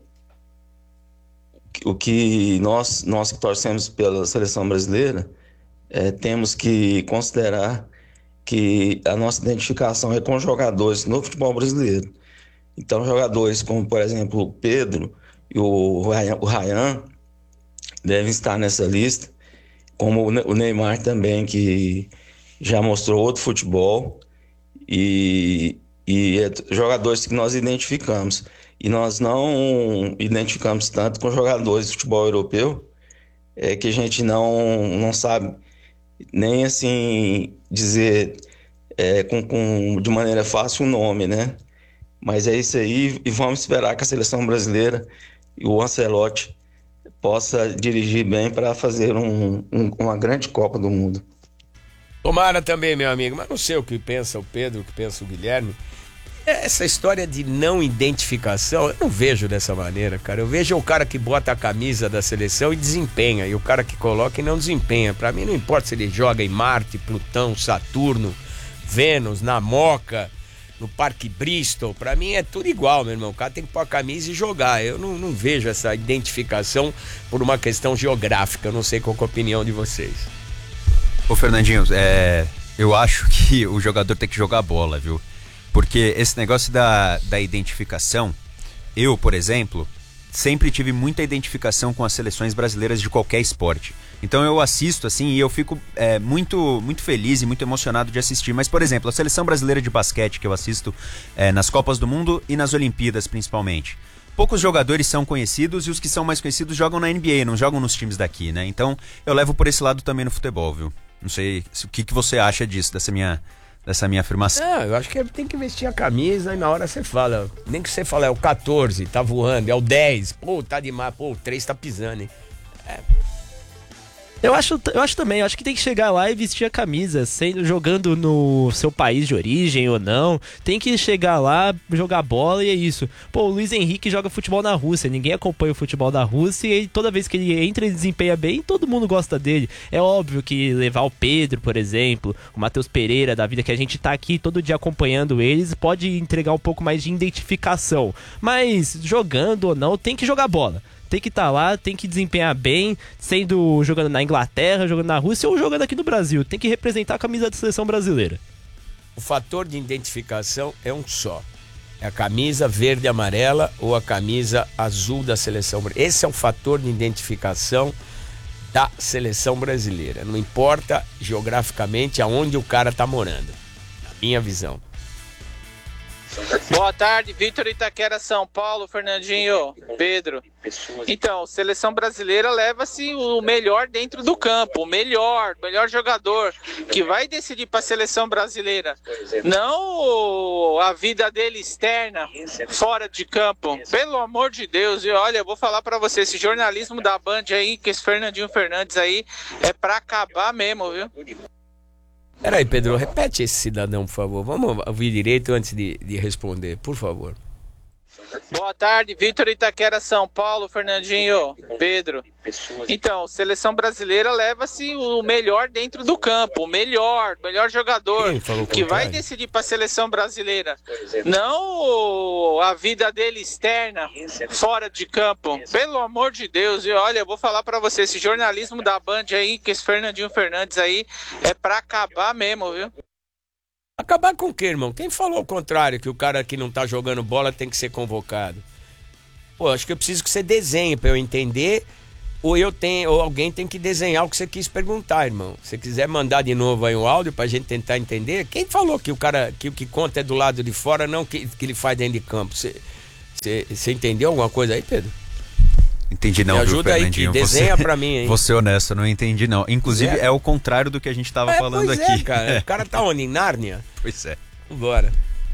Speaker 16: O que nós, nós que torcemos pela seleção brasileira, é, temos que considerar que a nossa identificação é com jogadores no futebol brasileiro. Então, jogadores como, por exemplo, o Pedro e o Ryan devem estar nessa lista, como o Neymar também, que já mostrou outro futebol, e, e é jogadores que nós identificamos. E nós não identificamos tanto com jogadores de futebol europeu, é que a gente não, não sabe nem assim dizer é, com, com, de maneira fácil o nome, né? Mas é isso aí, e vamos esperar que a seleção brasileira e o Ancelotti possa dirigir bem para fazer um, um, uma grande Copa do Mundo.
Speaker 3: Tomara também, meu amigo, mas não sei o que pensa o Pedro, o que pensa o Guilherme. Essa história de não identificação, eu não vejo dessa maneira, cara. Eu vejo o cara que bota a camisa da seleção e desempenha, e o cara que coloca e não desempenha. Pra mim não importa se ele joga em Marte, Plutão, Saturno, Vênus, na Moca, no Parque Bristol. Pra mim é tudo igual, meu irmão. O cara tem que pôr a camisa e jogar. Eu não, não vejo essa identificação por uma questão geográfica. Eu não sei qual é a opinião de vocês.
Speaker 5: Ô, Fernandinho, é, eu acho que o jogador tem que jogar bola, viu? Porque esse negócio da, da identificação, eu, por exemplo, sempre tive muita identificação com as seleções brasileiras de qualquer esporte. Então eu assisto assim e eu fico é, muito, muito feliz e muito emocionado de assistir. Mas, por exemplo, a seleção brasileira de basquete que eu assisto é, nas Copas do Mundo e nas Olimpíadas principalmente. Poucos jogadores são conhecidos e os que são mais conhecidos jogam na N B A, não jogam nos times daqui, né? Então eu levo por esse lado também no futebol, viu? Não sei o que, que você acha disso, dessa minha, dessa minha afirmação.
Speaker 3: É, eu acho que tem que vestir a camisa e na hora você fala. Nem que você fala, é o catorze, tá voando, é o dez, pô, tá demais, pô, o três tá pisando, hein? É.
Speaker 4: Eu acho, eu acho também, eu acho que tem que chegar lá e vestir a camisa, sendo, jogando no seu país de origem ou não. Tem que chegar lá, jogar bola e é isso. Pô, o Luiz Henrique joga futebol na Rússia, ninguém acompanha o futebol da Rússia e toda vez que ele entra e desempenha bem, todo mundo gosta dele. É óbvio que levar o Pedro, por exemplo, o Matheus Pereira da vida, que a gente tá aqui todo dia acompanhando eles, pode entregar um pouco mais de identificação. Mas jogando ou não, tem que jogar bola. Tem que estar tá lá, tem que desempenhar bem, sendo jogando na Inglaterra, jogando na Rússia ou jogando aqui no Brasil. Tem que representar a camisa da seleção brasileira.
Speaker 3: O fator de identificação é um só. É a camisa verde e amarela ou a camisa azul da seleção brasileira. Esse é o fator de identificação da seleção brasileira. Não importa geograficamente aonde o cara tá morando. Na minha visão.
Speaker 17: Boa tarde, Vitor Itaquera, São Paulo, Fernandinho, Pedro. Então, seleção brasileira leva-se o melhor dentro do campo, o melhor, o melhor jogador que vai decidir para a seleção brasileira. Não a vida dele externa, fora de campo. Pelo amor de Deus, e olha, eu vou falar para você, esse jornalismo da Band aí, que esse Fernandinho Fernandes aí, é para acabar mesmo, viu?
Speaker 3: Peraí, Pedro, repete esse cidadão, por favor. Vamos ouvir direito antes de, de responder, por favor.
Speaker 17: Boa tarde, Vitor Itaquera, São Paulo, Fernandinho, Pedro. Então, seleção brasileira leva-se o melhor dentro do campo, o melhor, o melhor jogador que vai decidir para a seleção brasileira. Não a vida dele externa, fora de campo. Pelo amor de Deus, e olha, eu vou falar para você, esse jornalismo da Band aí, que esse Fernandinho Fernandes aí, é para acabar mesmo, viu?
Speaker 3: Acabar com o quê, irmão? Quem falou o contrário, que o cara que não tá jogando bola tem que ser convocado? Pô, acho que eu preciso que você desenhe pra eu entender, ou eu tenho, ou alguém tem que desenhar o que você quis perguntar, irmão. Se você quiser mandar de novo aí um áudio pra gente tentar entender, quem falou que o cara, que o que conta é do lado de fora, não que, que ele faz dentro de campo? Você, você, você entendeu alguma coisa aí, Pedro?
Speaker 5: Entendi não,
Speaker 3: Me ajuda
Speaker 5: viu,
Speaker 3: aí, que desenha
Speaker 5: você,
Speaker 3: pra mim, hein?
Speaker 5: Vou ser honesto, não entendi não. Inclusive é, é o contrário do que a gente tava
Speaker 3: é,
Speaker 5: falando
Speaker 3: pois
Speaker 5: aqui.
Speaker 3: É, cara. O cara tá onde? Em Nárnia?
Speaker 5: Pois é.
Speaker 3: Vambora.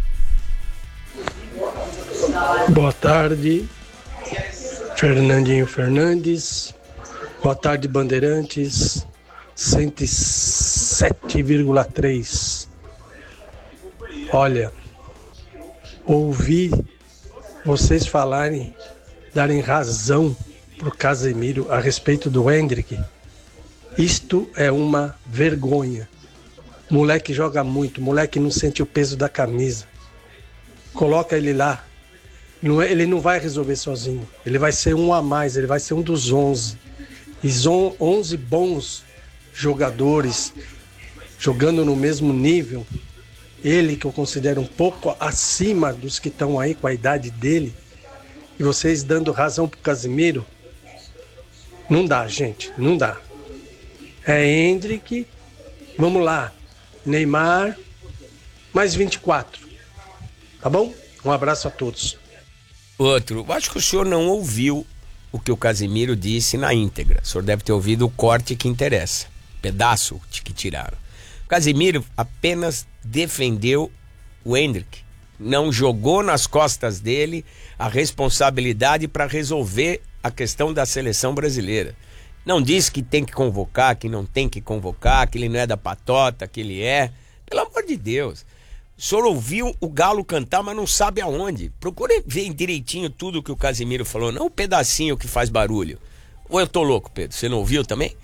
Speaker 18: Boa tarde, Fernandinho Fernandes. Boa tarde, Bandeirantes. cento e sete vírgula três. Olha, ouvi vocês falarem, darem razão pro Casemiro a respeito do Hendrick. Isto é uma vergonha. Moleque joga muito, moleque não sente o peso da camisa. Coloca ele lá. Não é, ele não vai resolver sozinho. Ele vai ser um a mais, ele vai ser um dos onze. E onze bons jogadores jogando no mesmo nível. Ele que eu considero um pouco acima dos que estão aí com a idade dele. E vocês dando razão pro Casemiro. Não dá, gente, não dá. É Hendrick, vamos lá, Neymar, mais vinte e quatro. Tá bom? Um abraço a todos.
Speaker 3: Outro, acho que o senhor não ouviu o que o Casemiro disse na íntegra. O senhor deve ter ouvido o corte que interessa, pedaço que tiraram. O Casemiro apenas defendeu o Hendrick. Não jogou nas costas dele a responsabilidade para resolver a questão da seleção brasileira. Não disse que tem que convocar, que não tem que convocar, que ele não é da patota, que ele é. Pelo amor de Deus. O senhor ouviu o Galo cantar, mas não sabe aonde. Procure ver direitinho tudo que o Casemiro falou, não o pedacinho que faz barulho. Ou eu tô louco, Pedro? Você não ouviu também?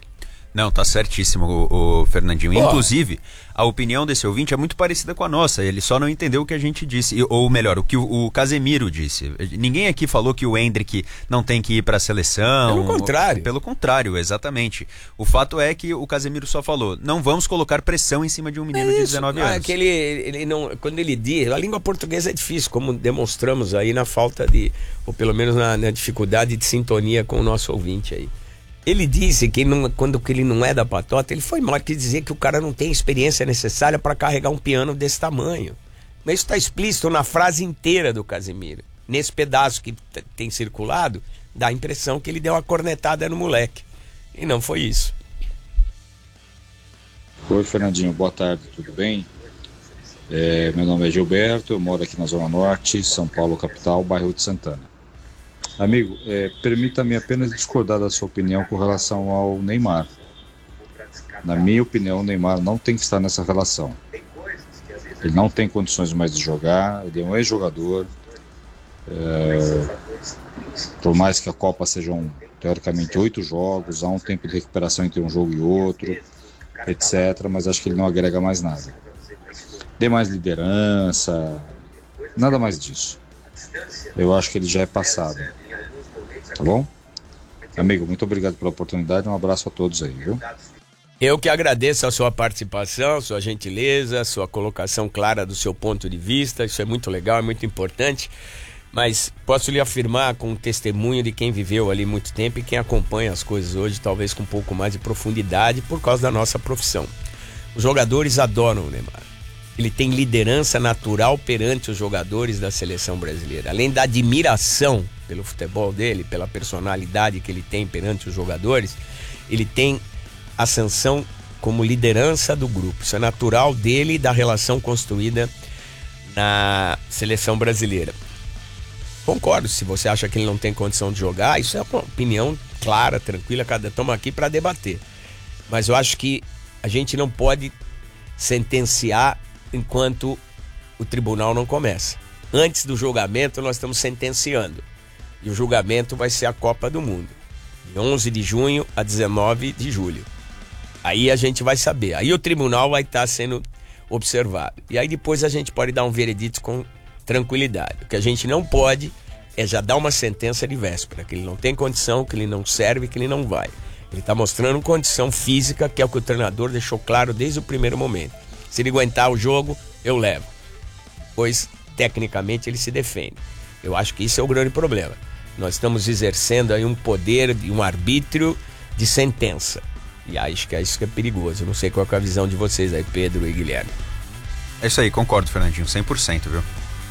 Speaker 5: Não, tá certíssimo, o, o Fernandinho.
Speaker 3: Pô.
Speaker 5: Inclusive, a opinião desse ouvinte é muito parecida com a nossa. Ele só não entendeu o que a gente disse. Ou melhor, o que o, o Casemiro disse. Ninguém aqui falou que o Endrick não tem que ir pra seleção.
Speaker 3: Pelo contrário.
Speaker 5: Pelo contrário, exatamente. O fato é que o Casemiro só falou, não vamos colocar pressão em cima de um menino
Speaker 3: É
Speaker 5: de
Speaker 3: isso.
Speaker 5: dezenove
Speaker 3: Ah,
Speaker 5: anos.
Speaker 3: que ele, ele não, quando ele diz, a língua portuguesa é difícil, como demonstramos aí na falta de, ou pelo menos na, na dificuldade de sintonia com o nosso ouvinte aí. Ele disse que não, quando que ele não é da patota, ele foi mal, quer dizer que o cara não tem a experiência necessária para carregar um piano desse tamanho. Mas isso está explícito na frase inteira do Casemiro. Nesse pedaço que t- tem circulado, dá a impressão que ele deu uma cornetada no moleque. E não foi isso.
Speaker 19: Oi, Fernandinho, boa tarde, tudo bem? É, meu nome é Gilberto, eu moro aqui na Zona Norte, São Paulo, capital, bairro de Santana. Amigo, é, permita-me apenas discordar da sua opinião com relação ao Neymar. Na minha opinião, o Neymar não tem que estar nessa relação. Ele não tem condições mais de jogar, ele é um ex-jogador. É, por mais que a Copa sejam, teoricamente, oito jogos, há um tempo de recuperação entre um jogo e outro, etcétera. Mas acho que ele não agrega mais nada. Dê mais liderança, nada mais disso. Eu acho que ele já é passado. Tá bom? Amigo, muito obrigado pela oportunidade. Um abraço a todos aí, viu?
Speaker 3: Eu que agradeço a sua participação, sua gentileza, sua colocação clara do seu ponto de vista. Isso é muito legal, é muito importante. Mas posso lhe afirmar com um testemunho de quem viveu ali muito tempo e quem acompanha as coisas hoje, talvez com um pouco mais de profundidade, por causa da nossa profissão. Os jogadores adoram o Neymar. Ele tem liderança natural perante os jogadores da seleção brasileira. Além da admiração pelo futebol dele, pela personalidade que ele tem perante os jogadores, ele tem ascensão como liderança do grupo. Isso é natural dele e da relação construída na seleção brasileira. Concordo, se você acha que ele não tem condição de jogar, isso é uma opinião clara, tranquila, cada estamos aqui para debater. Mas eu acho que a gente não pode sentenciar enquanto o tribunal não começa. Antes do julgamento nós estamos sentenciando. E o julgamento vai ser a Copa do Mundo, de onze de junho a dezenove de julho. Aí a gente vai saber. Aí o tribunal vai estar sendo observado. E aí depois a gente pode dar um veredito com tranquilidade. O que a gente não pode é já dar uma sentença de véspera, que ele não tem condição, que ele não serve, que ele não vai. Ele está mostrando condição física, que é o que o treinador deixou claro desde o primeiro momento. Se ele aguentar o jogo, eu levo. Pois, tecnicamente, ele se defende. Eu acho que isso é o grande problema. Nós estamos exercendo aí um poder e um arbítrio de sentença. E acho que é isso que é perigoso. Eu não sei qual é a visão de vocês aí, Pedro e Guilherme.
Speaker 5: É isso aí, concordo, Fernandinho, cem por cento, viu?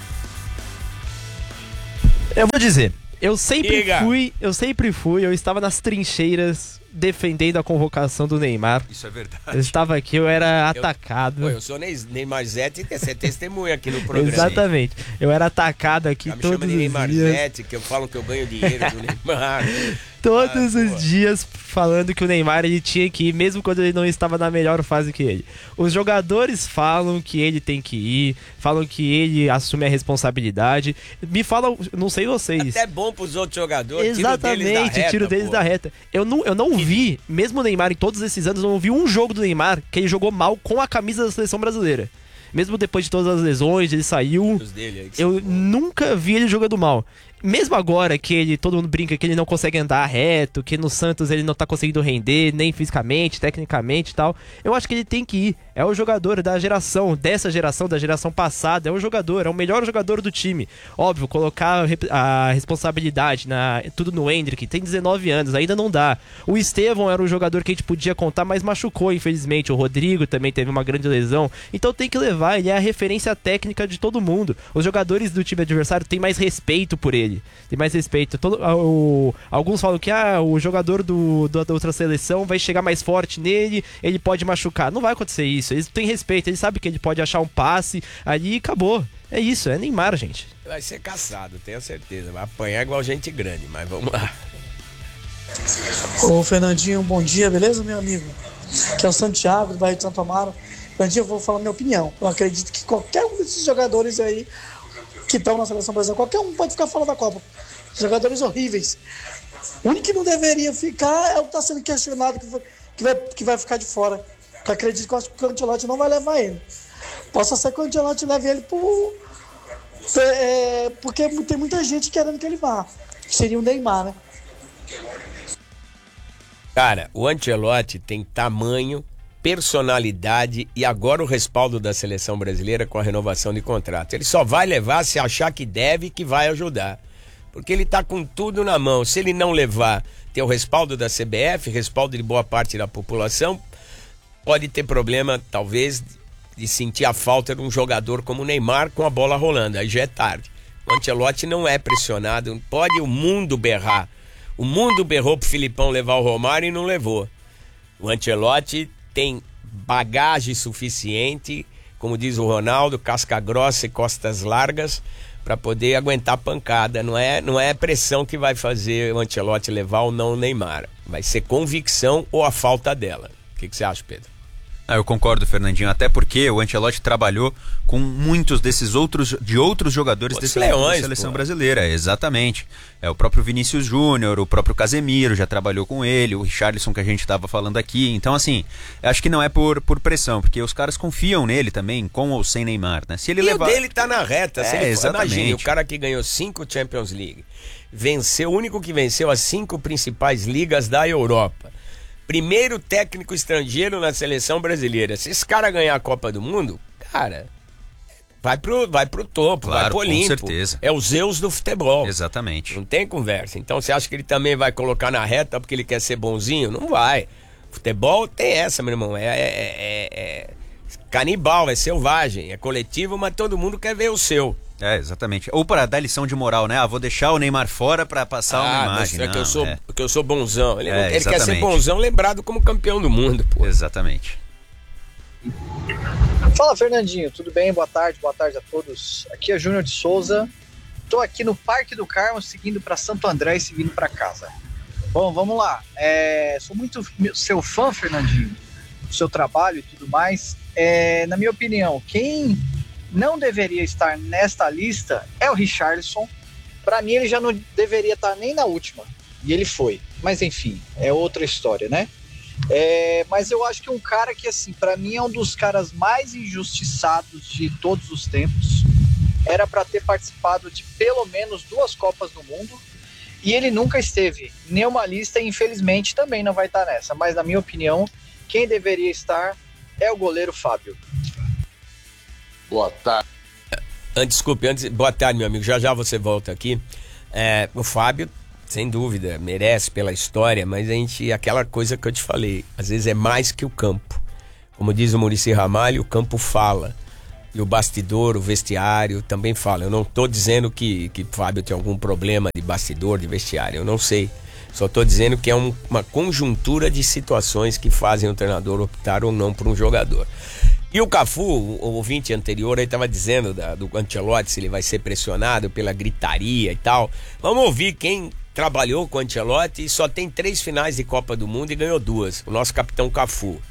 Speaker 4: Eu vou dizer, eu sempre
Speaker 3: Diga.
Speaker 4: fui, eu sempre fui, eu estava nas trincheiras defendendo a convocação do Neymar.
Speaker 5: Isso é verdade.
Speaker 4: Eu estava aqui, eu era
Speaker 3: Eu-
Speaker 4: atacado.
Speaker 3: Pô, eu sou Ney- Neymar Zete, você é testemunha aqui no programa.
Speaker 4: Exatamente. Eu era atacado aqui
Speaker 3: Já me
Speaker 4: todos
Speaker 3: chama de
Speaker 4: os
Speaker 3: Neymar
Speaker 4: dias.
Speaker 3: Zete, que eu falo que eu ganho dinheiro do Neymar.
Speaker 4: Todos os dias falando que o Neymar ele tinha que ir, mesmo quando ele não estava na melhor fase que ele. Os jogadores falam que ele tem que ir, falam que ele assume a responsabilidade. Me falam, não sei vocês.
Speaker 3: Até bom pros outros jogadores,
Speaker 4: Exatamente,
Speaker 3: tiro deles da reta,
Speaker 4: tiro deles
Speaker 3: pô.
Speaker 4: da reta. Eu não, eu não vi, mesmo o Neymar em todos esses anos, eu não vi um jogo do Neymar que ele jogou mal com a camisa da seleção brasileira. Mesmo depois de todas as lesões, ele saiu.
Speaker 3: Os dele aí que
Speaker 4: Eu nunca vi ele jogando mal. Mesmo agora que ele, todo mundo brinca que ele não consegue andar reto, que no Santos ele não tá conseguindo render, nem fisicamente, tecnicamente e tal. Eu acho que ele tem que ir. É o jogador da geração, dessa geração, da geração passada. É o jogador, é o melhor jogador do time. Óbvio, colocar a rep- a responsabilidade, na, tudo no Endrick. Tem dezenove anos, ainda não dá. O Estevão era um jogador que a gente podia contar, mas machucou, infelizmente. O Rodrigo também teve uma grande lesão. Então tem que levar, ele é a referência técnica de todo mundo. Os jogadores do time adversário têm mais respeito por ele. Tem mais respeito. Todo, ah, o, alguns falam que ah, o jogador do, do- da outra seleção vai chegar mais forte nele, ele pode machucar. Não vai acontecer isso. Eles têm respeito, eles sabem que ele pode achar um passe ali e acabou. É isso, é Neymar, gente.
Speaker 3: Vai ser caçado, tenho certeza. Vai apanhar igual gente grande, mas vamos lá.
Speaker 20: Ô Fernandinho, bom dia, beleza, meu amigo? Que é o Santiago, do bairro de Santo Amaro. Fernandinho, eu vou falar minha opinião. Eu acredito que qualquer um desses jogadores aí que estão na seleção brasileira, qualquer um pode ficar fora da Copa. Jogadores horríveis. O único que não deveria ficar é o que está sendo questionado, que, foi, que vai, que vai ficar de fora. Eu acredito que, eu acho que o Ancelotti não vai levar ele. Possa ser que o Ancelotti leve ele por, é, porque tem muita gente querendo que ele vá. Seria o Neymar, né?
Speaker 3: Cara, o Ancelotti tem tamanho, personalidade e agora o respaldo da seleção brasileira com a renovação de contrato. Ele só vai levar se achar que deve e que vai ajudar. Porque ele tá com tudo na mão. Se ele não levar, ter o respaldo da C B F, respaldo de boa parte da população, pode ter problema, talvez, de sentir a falta de um jogador como o Neymar com a bola rolando. Aí já é tarde. O Ancelotti não é pressionado. Pode o mundo berrar. O mundo berrou pro Filipão levar o Romário e não levou. O Ancelotti tem bagagem suficiente, como diz o Ronaldo, casca grossa e costas largas, para poder aguentar pancada. Não é, não é pressão que vai fazer o Ancelotti levar ou não o Neymar. Vai ser convicção ou a falta dela. O que, que você acha, Pedro?
Speaker 5: Ah, eu concordo, Fernandinho, até porque o Ancelotti trabalhou com muitos desses outros, de outros jogadores
Speaker 3: Os
Speaker 5: desse
Speaker 3: leões,
Speaker 5: da seleção
Speaker 3: pô.
Speaker 5: brasileira, exatamente. É o próprio Vinícius Júnior, o próprio Casemiro já trabalhou com ele, o Richarlison que a gente estava falando aqui. Então, assim, acho que não é por, por pressão, porque os caras confiam nele também, com ou sem Neymar, né? Se ele
Speaker 3: e
Speaker 5: levar...
Speaker 3: o dele tá na reta. Se
Speaker 5: É,
Speaker 3: ele for,
Speaker 5: exatamente.
Speaker 3: imagine, o cara que ganhou cinco Champions League, venceu, o único que venceu as cinco principais ligas da Europa. Primeiro técnico estrangeiro na seleção brasileira. Se esse cara ganhar a Copa do Mundo, cara, vai pro, vai pro topo,
Speaker 5: Claro,
Speaker 3: vai pro
Speaker 5: com
Speaker 3: Olimpo.
Speaker 5: certeza.
Speaker 3: É o Zeus do futebol.
Speaker 5: Exatamente.
Speaker 3: Não tem conversa. Então você acha que ele também vai colocar na reta porque ele quer ser bonzinho? Não vai. Futebol tem essa, meu irmão. É, é, é, é canibal, é selvagem, é coletivo, mas todo mundo quer ver o seu.
Speaker 5: É, exatamente. Ou para dar lição de moral, né? Ah, vou deixar o Neymar fora para passar uma imagem.
Speaker 3: mas é que eu
Speaker 5: Não,
Speaker 3: sou,
Speaker 5: é.
Speaker 3: que eu sou bonzão. Ele,
Speaker 5: É,
Speaker 3: não- ele quer ser
Speaker 5: exatamente.
Speaker 3: bonzão lembrado como campeão do mundo, pô.
Speaker 5: Exatamente.
Speaker 21: Fala, Fernandinho, tudo bem? Boa tarde, boa tarde a todos. Aqui é Júnior de Souza. Tô aqui no Parque do Carmo, seguindo para Santo André e seguindo para casa. Bom, vamos lá. É, sou muito seu fã, Fernandinho, do seu trabalho e tudo mais. É, na minha opinião, quem não deveria estar nesta lista é o Richarlison. Para mim, ele já não deveria estar nem na última. E ele foi. Mas enfim, é outra história, né? É, mas eu acho que um cara que, assim, para mim é um dos caras mais injustiçados de todos os tempos. Era para ter participado de pelo menos duas Copas do Mundo. E ele nunca esteve em nenhuma lista e infelizmente também não vai estar nessa. Mas na minha opinião, quem deveria estar é o goleiro Fábio.
Speaker 3: Boa tarde. Antes, desculpe, antes, boa tarde, meu amigo. Já já você volta aqui. É, o Fábio, sem dúvida, merece pela história, mas a gente, aquela coisa que eu te falei, às vezes é mais que o campo. Como diz o Muricy Ramalho, o campo fala. E o bastidor, o vestiário também fala. Eu não estou dizendo que, que o Fábio tem algum problema de bastidor, de vestiário. Eu não sei. Só estou dizendo que é um, uma conjuntura de situações que fazem o treinador optar ou não por um jogador. E o Cafu, o ouvinte anterior aí estava dizendo da, do Ancelotti, se ele vai ser pressionado pela gritaria e tal. Vamos ouvir quem trabalhou com o Ancelotti e só tem três finais de Copa do Mundo e ganhou duas. O nosso capitão Cafu.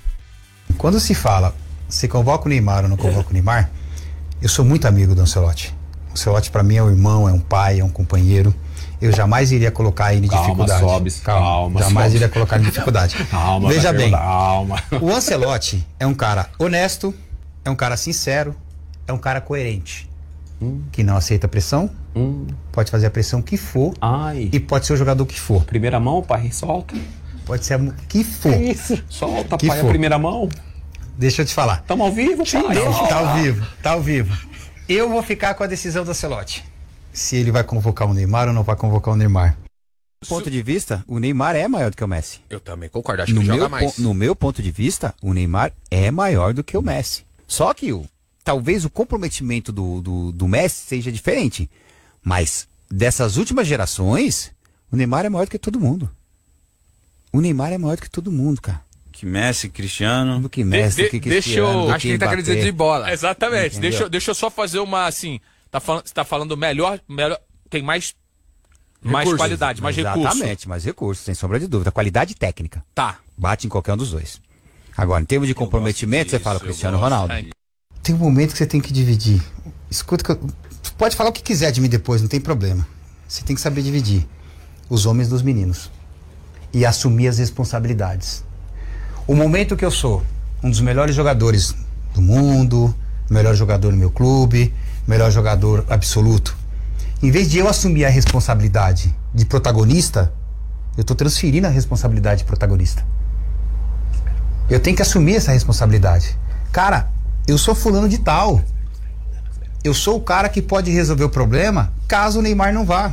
Speaker 22: Quando se fala, se convoca o Neymar ou não convoca o Neymar, eu sou muito amigo do Ancelotti. O Ancelotti para mim é um irmão, é um pai, é um companheiro. Eu jamais iria colocar ele em
Speaker 23: Calma,
Speaker 22: dificuldade.
Speaker 23: Sobes, calma,
Speaker 22: Jamais
Speaker 23: Sobes.
Speaker 22: iria colocar ele em dificuldade.
Speaker 23: Calma,
Speaker 22: Veja
Speaker 23: Zagueiro,
Speaker 22: bem,
Speaker 23: calma.
Speaker 22: o Ancelotti é um cara honesto, é um cara sincero, é um cara coerente.
Speaker 23: Hum.
Speaker 22: Que não aceita pressão,
Speaker 23: hum.
Speaker 22: pode fazer a pressão que for.
Speaker 23: Ai.
Speaker 22: E pode ser o jogador que for.
Speaker 23: Primeira mão, pai, solta.
Speaker 22: Pode ser o que for.
Speaker 23: Que isso? Solta,
Speaker 22: que
Speaker 23: pai,
Speaker 22: for.
Speaker 23: a primeira mão.
Speaker 22: Deixa eu te falar.
Speaker 23: Tamo ao vivo, pai.
Speaker 22: Deixa, tá ao vivo, tá ao vivo. Eu vou ficar com a decisão do Ancelotti. Se ele vai convocar o Neymar ou não vai convocar o Neymar. Do ponto de vista, o Neymar é maior do que o Messi.
Speaker 24: Eu também concordo, acho
Speaker 22: no
Speaker 24: que ele joga
Speaker 22: meu,
Speaker 24: mais.
Speaker 22: po- No meu ponto de vista, o Neymar é maior do que o Messi. Só que o, talvez o comprometimento do, do, do Messi seja diferente. Mas dessas últimas gerações, o Neymar é maior do que todo mundo. O Neymar é maior do que todo mundo, cara.
Speaker 25: Que Messi, Cristiano.
Speaker 22: Do que Messi, do que
Speaker 24: Deixa
Speaker 22: Cristiano,
Speaker 24: eu.
Speaker 22: do
Speaker 24: Acho que ele tá querendo dizer de bola. Exatamente.
Speaker 22: Entendeu?
Speaker 24: Deixa, eu- deixa eu só fazer uma assim. Tá falando, você tá falando melhor, melhor. Tem mais. Mais
Speaker 22: Recursos.
Speaker 24: qualidade, mais recurso.
Speaker 22: Exatamente, mais recursos, sem sombra de dúvida. Qualidade técnica.
Speaker 24: Tá.
Speaker 22: Bate em qualquer um dos dois. Agora, em termos de comprometimento, você fala Cristiano Ronaldo.
Speaker 24: É.
Speaker 22: Tem um momento que você tem que dividir. Escuta, que eu- você pode falar o que quiser de mim depois, não tem problema. Você tem que saber dividir os homens dos meninos e assumir as responsabilidades. O momento que eu sou um dos melhores jogadores do mundo, melhor jogador no meu clube, melhor jogador absoluto, em vez de eu assumir a responsabilidade de protagonista, eu tô transferindo a responsabilidade de protagonista. Eu tenho que assumir essa responsabilidade. Cara, eu sou fulano de tal. Eu sou o cara que pode resolver o problema caso o Neymar não vá.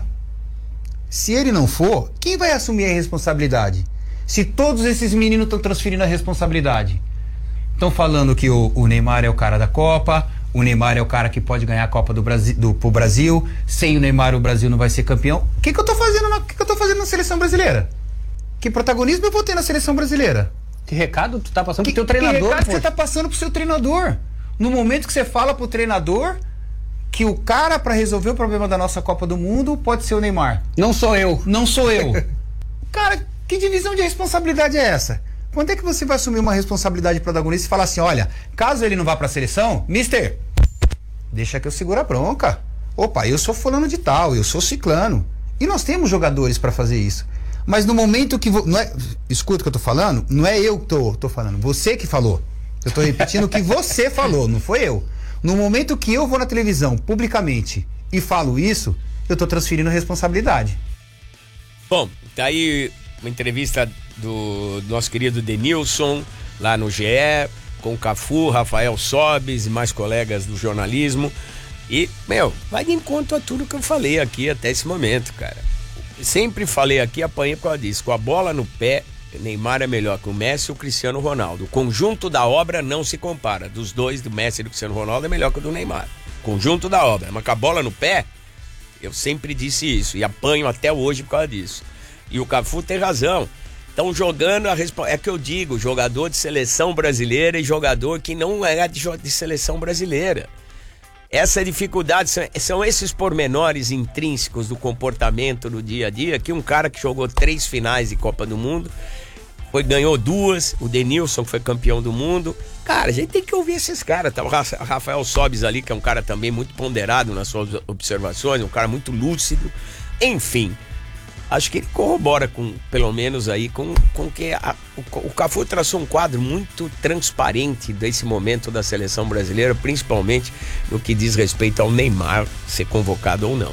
Speaker 22: Se ele não for, quem vai assumir a responsabilidade? Se todos esses meninos estão transferindo a responsabilidade. Estão falando que o, o Neymar é o cara da Copa, o Neymar é o cara que pode ganhar a Copa do Brasil, do, pro Brasil, sem o Neymar o Brasil não vai ser campeão. O que, que eu tô fazendo na, que que eu tô fazendo na seleção brasileira? Que protagonismo eu vou ter na seleção brasileira?
Speaker 1: Que recado tu tá passando
Speaker 22: que,
Speaker 1: pro teu treinador?
Speaker 22: Que recado
Speaker 1: pô?
Speaker 22: você tá passando pro seu treinador? No momento que você fala pro treinador que o cara para resolver o problema da nossa Copa do Mundo pode ser o Neymar.
Speaker 1: Não sou eu.
Speaker 22: Não sou eu. Cara, que divisão de responsabilidade é essa? Quando é que você vai assumir uma responsabilidade protagonista e falar assim, olha, caso ele não vá pra seleção, mister, deixa que eu seguro a bronca. Opa, eu sou fulano de tal, eu sou ciclano. E nós temos jogadores para fazer isso. Mas no momento que... Vo... Não é... Escuta o que eu tô falando? Não é eu que tô, tô falando, você que falou. Eu tô repetindo o que você falou, não foi eu. No momento que eu vou na televisão, publicamente, e falo isso, eu tô transferindo a responsabilidade.
Speaker 3: Bom, tá aí uma entrevista do nosso querido Denilson, lá no G E, com o Cafu, Rafael Sobes e mais colegas do jornalismo. E, meu, vai de encontro a tudo que eu falei aqui até esse momento, cara. Sempre falei aqui, apanhei por causa disso. Com a bola no pé, Neymar é melhor que o Messi e o Cristiano Ronaldo. O conjunto da obra não se compara. Dos dois, do Messi e do Cristiano Ronaldo, é melhor que o do Neymar. Conjunto da obra. Mas com a bola no pé, eu sempre disse isso. E apanho até hoje por causa disso. E o Cafu tem razão. Estão jogando a resposta. É que eu digo, jogador de seleção brasileira e jogador que não é de, de seleção brasileira. Essa dificuldade, são, são esses pormenores intrínsecos do comportamento do dia a dia, que um cara que jogou três finais de Copa do Mundo, foi, ganhou duas, o Denilson que foi campeão do mundo. Cara, a gente tem que ouvir esses caras. Tá o Rafael Sobes ali, que é um cara também muito ponderado nas suas observações, um cara muito lúcido. Enfim, acho que ele corrobora com, pelo menos aí, com, com que a, o, o Cafu traçou um quadro muito transparente desse momento da seleção brasileira, principalmente no que diz respeito ao Neymar ser convocado ou não.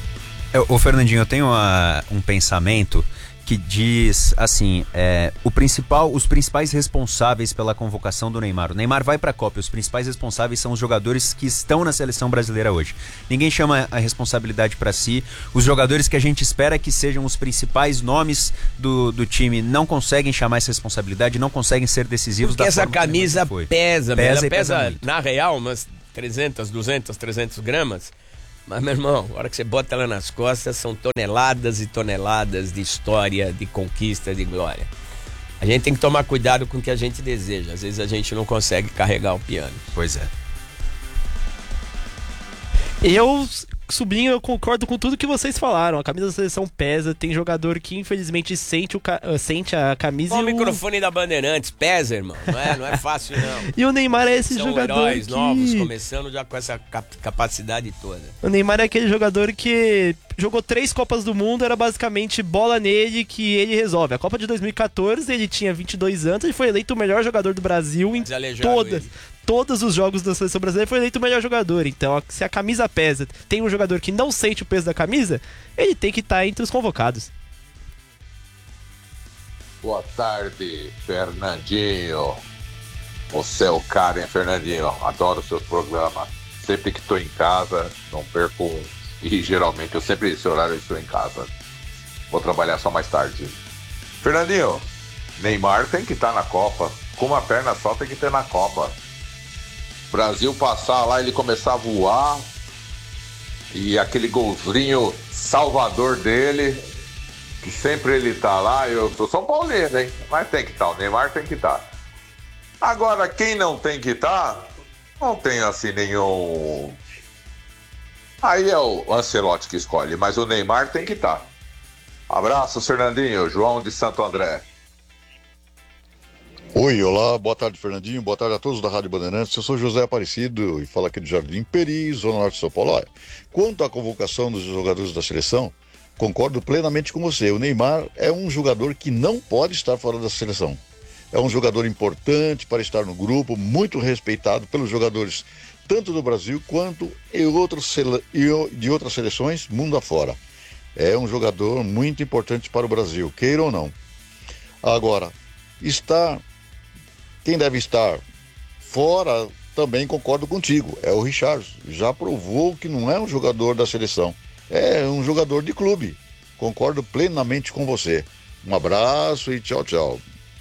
Speaker 5: Ô Fernandinho, eu tenho uma, um pensamento que diz assim, é, o principal, os principais responsáveis pela convocação do Neymar. O Neymar vai para a Copa, os principais responsáveis são os jogadores que estão na seleção brasileira hoje. Ninguém chama a responsabilidade para si. Os jogadores que a gente espera que sejam os principais nomes do, do time não conseguem chamar essa responsabilidade, não conseguem ser decisivos.
Speaker 3: Porque
Speaker 5: da
Speaker 3: essa
Speaker 5: forma
Speaker 3: camisa
Speaker 5: que
Speaker 3: pesa,
Speaker 5: pesa,
Speaker 3: ela
Speaker 5: e
Speaker 3: pesa,
Speaker 5: pesa muito.
Speaker 3: Na real umas trezentas, duzentas, trezentas gramas. Mas, meu irmão, a hora que você bota ela nas costas, são toneladas e toneladas de história, de conquista, de glória. A gente tem que tomar cuidado com o que a gente deseja. Às vezes a gente não consegue carregar o piano.
Speaker 5: Pois é.
Speaker 4: Eu, sublinho, eu concordo com tudo que vocês falaram. A camisa da seleção pesa, tem jogador que infelizmente sente, o ca... sente a camisa.
Speaker 3: Olha
Speaker 4: e
Speaker 3: o microfone da Bandeirantes, pesa, irmão. Não é, não é fácil, não.
Speaker 4: E o Neymar é esse
Speaker 3: São
Speaker 4: jogador
Speaker 3: heróis
Speaker 4: que...
Speaker 3: novos, começando já com essa cap- capacidade toda.
Speaker 4: O Neymar é aquele jogador que jogou três Copas do Mundo, era basicamente bola nele que ele resolve. A Copa de dois mil e catorze, ele tinha vinte e dois anos, ele foi eleito o melhor jogador do Brasil em todas, todos os jogos da seleção brasileira, foi eleito o melhor jogador. Então, se a camisa pesa, tem um jogador que não sente o peso da camisa, ele tem que estar entre os convocados.
Speaker 2: Boa tarde, Fernandinho. Você é o cara, hein, Fernandinho? Adoro o seu programa. Sempre que estou em casa, não perco um. E geralmente, eu sempre esse horário eu estou em casa. Vou trabalhar só mais tarde. Fernandinho, Neymar tem que estar na Copa. Com uma perna só tem que ter na Copa. Brasil passar lá, ele começar a voar. E aquele golzinho salvador dele, que sempre ele tá lá. Eu sou São Paulino, hein? Mas tem que estar, o Neymar tem que estar. Agora, quem não tem que estar, não tem assim nenhum... Aí é o Ancelotti que escolhe, mas o Neymar tem que estar. Abraço, Fernandinho. João de Santo André.
Speaker 6: Oi, olá, boa tarde, Fernandinho, boa tarde a todos da Rádio Bandeirantes. Eu sou José Aparecido e falo aqui do Jardim Peri, Zona Norte de São Paulo. Olha, quanto à convocação dos jogadores da seleção, concordo plenamente com você. O Neymar é um jogador que não pode estar fora da seleção. É um jogador importante para estar no grupo, muito respeitado pelos jogadores tanto do Brasil quanto em outros sele... de outras seleções mundo afora. É um jogador muito importante para o Brasil, queira ou não. Agora, está... quem deve estar fora, também concordo contigo, é o Richarlison. Já provou que não é um jogador da seleção, é um jogador de clube. Concordo plenamente com você. Um abraço e tchau, tchau.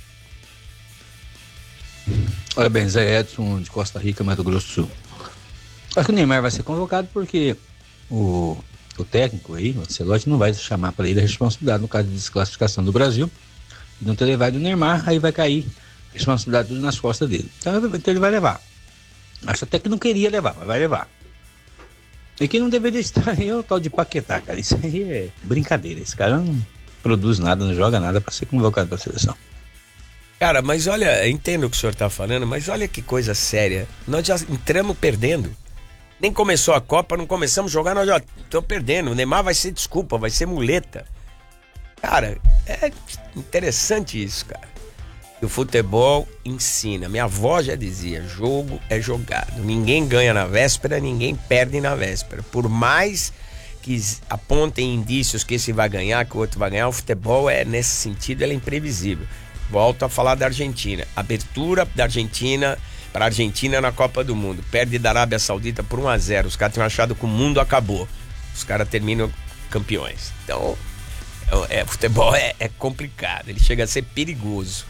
Speaker 7: Olha bem, Zé Edson de Costa Rica, Mato Grosso do Sul. Acho que o Neymar vai ser convocado porque o, o técnico aí, o Ancelotti, não vai chamar para ele a responsabilidade no caso de desclassificação do Brasil e não ter levado o Neymar, aí vai cair a responsabilidade tudo nas costas dele. Então, então ele vai levar. Acho até que não queria levar, mas vai levar. E quem não deveria estar aí é o tal de Paquetá, cara. Isso aí é brincadeira. Esse cara não produz nada, não joga nada para ser convocado para a seleção.
Speaker 3: Cara, mas olha, entendo o que o senhor tá falando, mas olha que coisa séria. Nós já entramos perdendo. Nem começou a Copa, não começamos a jogar, nós já estamos perdendo. O Neymar vai ser desculpa, vai ser muleta. Cara, é interessante isso, cara. E o futebol ensina. Minha avó já dizia, jogo é jogado. Ninguém ganha na véspera, ninguém perde na véspera. Por mais que apontem indícios que esse vai ganhar, que o outro vai ganhar, o futebol é, nesse sentido, ele é imprevisível. Volto a falar da Argentina. Abertura da Argentina para a Argentina na Copa do Mundo. Perde da Arábia Saudita por um a zero. Os caras tinham achado que o mundo acabou. Os caras terminam campeões. Então, é, futebol é, é complicado. Ele chega a ser perigoso.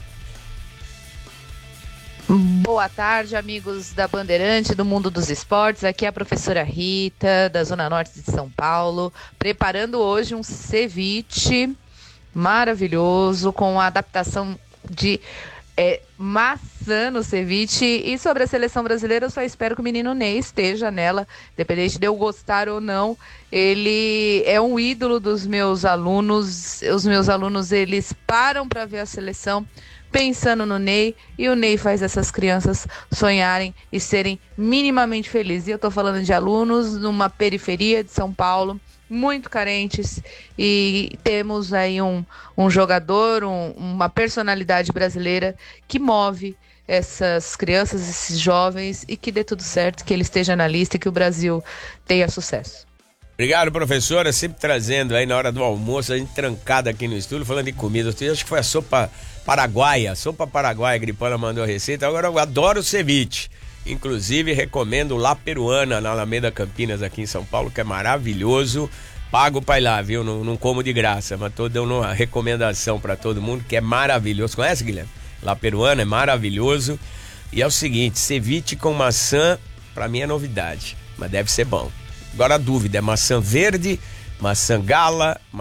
Speaker 8: Boa tarde, amigos da Bandeirante, do Mundo dos Esportes. Aqui é a professora Rita, da Zona Norte de São Paulo, preparando hoje um ceviche maravilhoso, com a adaptação de é, maçã no ceviche. E sobre a seleção brasileira, eu só espero que o menino Ney esteja nela, independente de eu gostar ou não. Ele é um ídolo dos meus alunos. Os meus alunos, eles param para ver a seleção pensando no Ney, e o Ney faz essas crianças sonharem e serem minimamente felizes. E eu tô falando de alunos numa periferia de São Paulo, muito carentes, e temos aí um, um jogador, um, uma personalidade brasileira que move essas crianças, esses jovens, e que dê tudo certo, que ele esteja na lista e que o Brasil tenha sucesso.
Speaker 3: Obrigado, professora, sempre trazendo aí na hora do almoço, a gente trancada aqui no estúdio, falando de comida. Eu acho que foi a sopa paraguaia, sopa paraguaia, Gripana mandou a receita. Agora eu adoro o ceviche. Inclusive, recomendo La Peruana, na Alameda Campinas, aqui em São Paulo, que é maravilhoso. Pago pra ir lá, viu? Não, não como de graça, mas tô dando uma recomendação pra todo mundo, que é maravilhoso. Conhece, Guilherme? La Peruana é maravilhoso. E é o seguinte, ceviche com maçã, pra mim é novidade, mas deve ser bom. Agora a dúvida é maçã verde, maçã gala,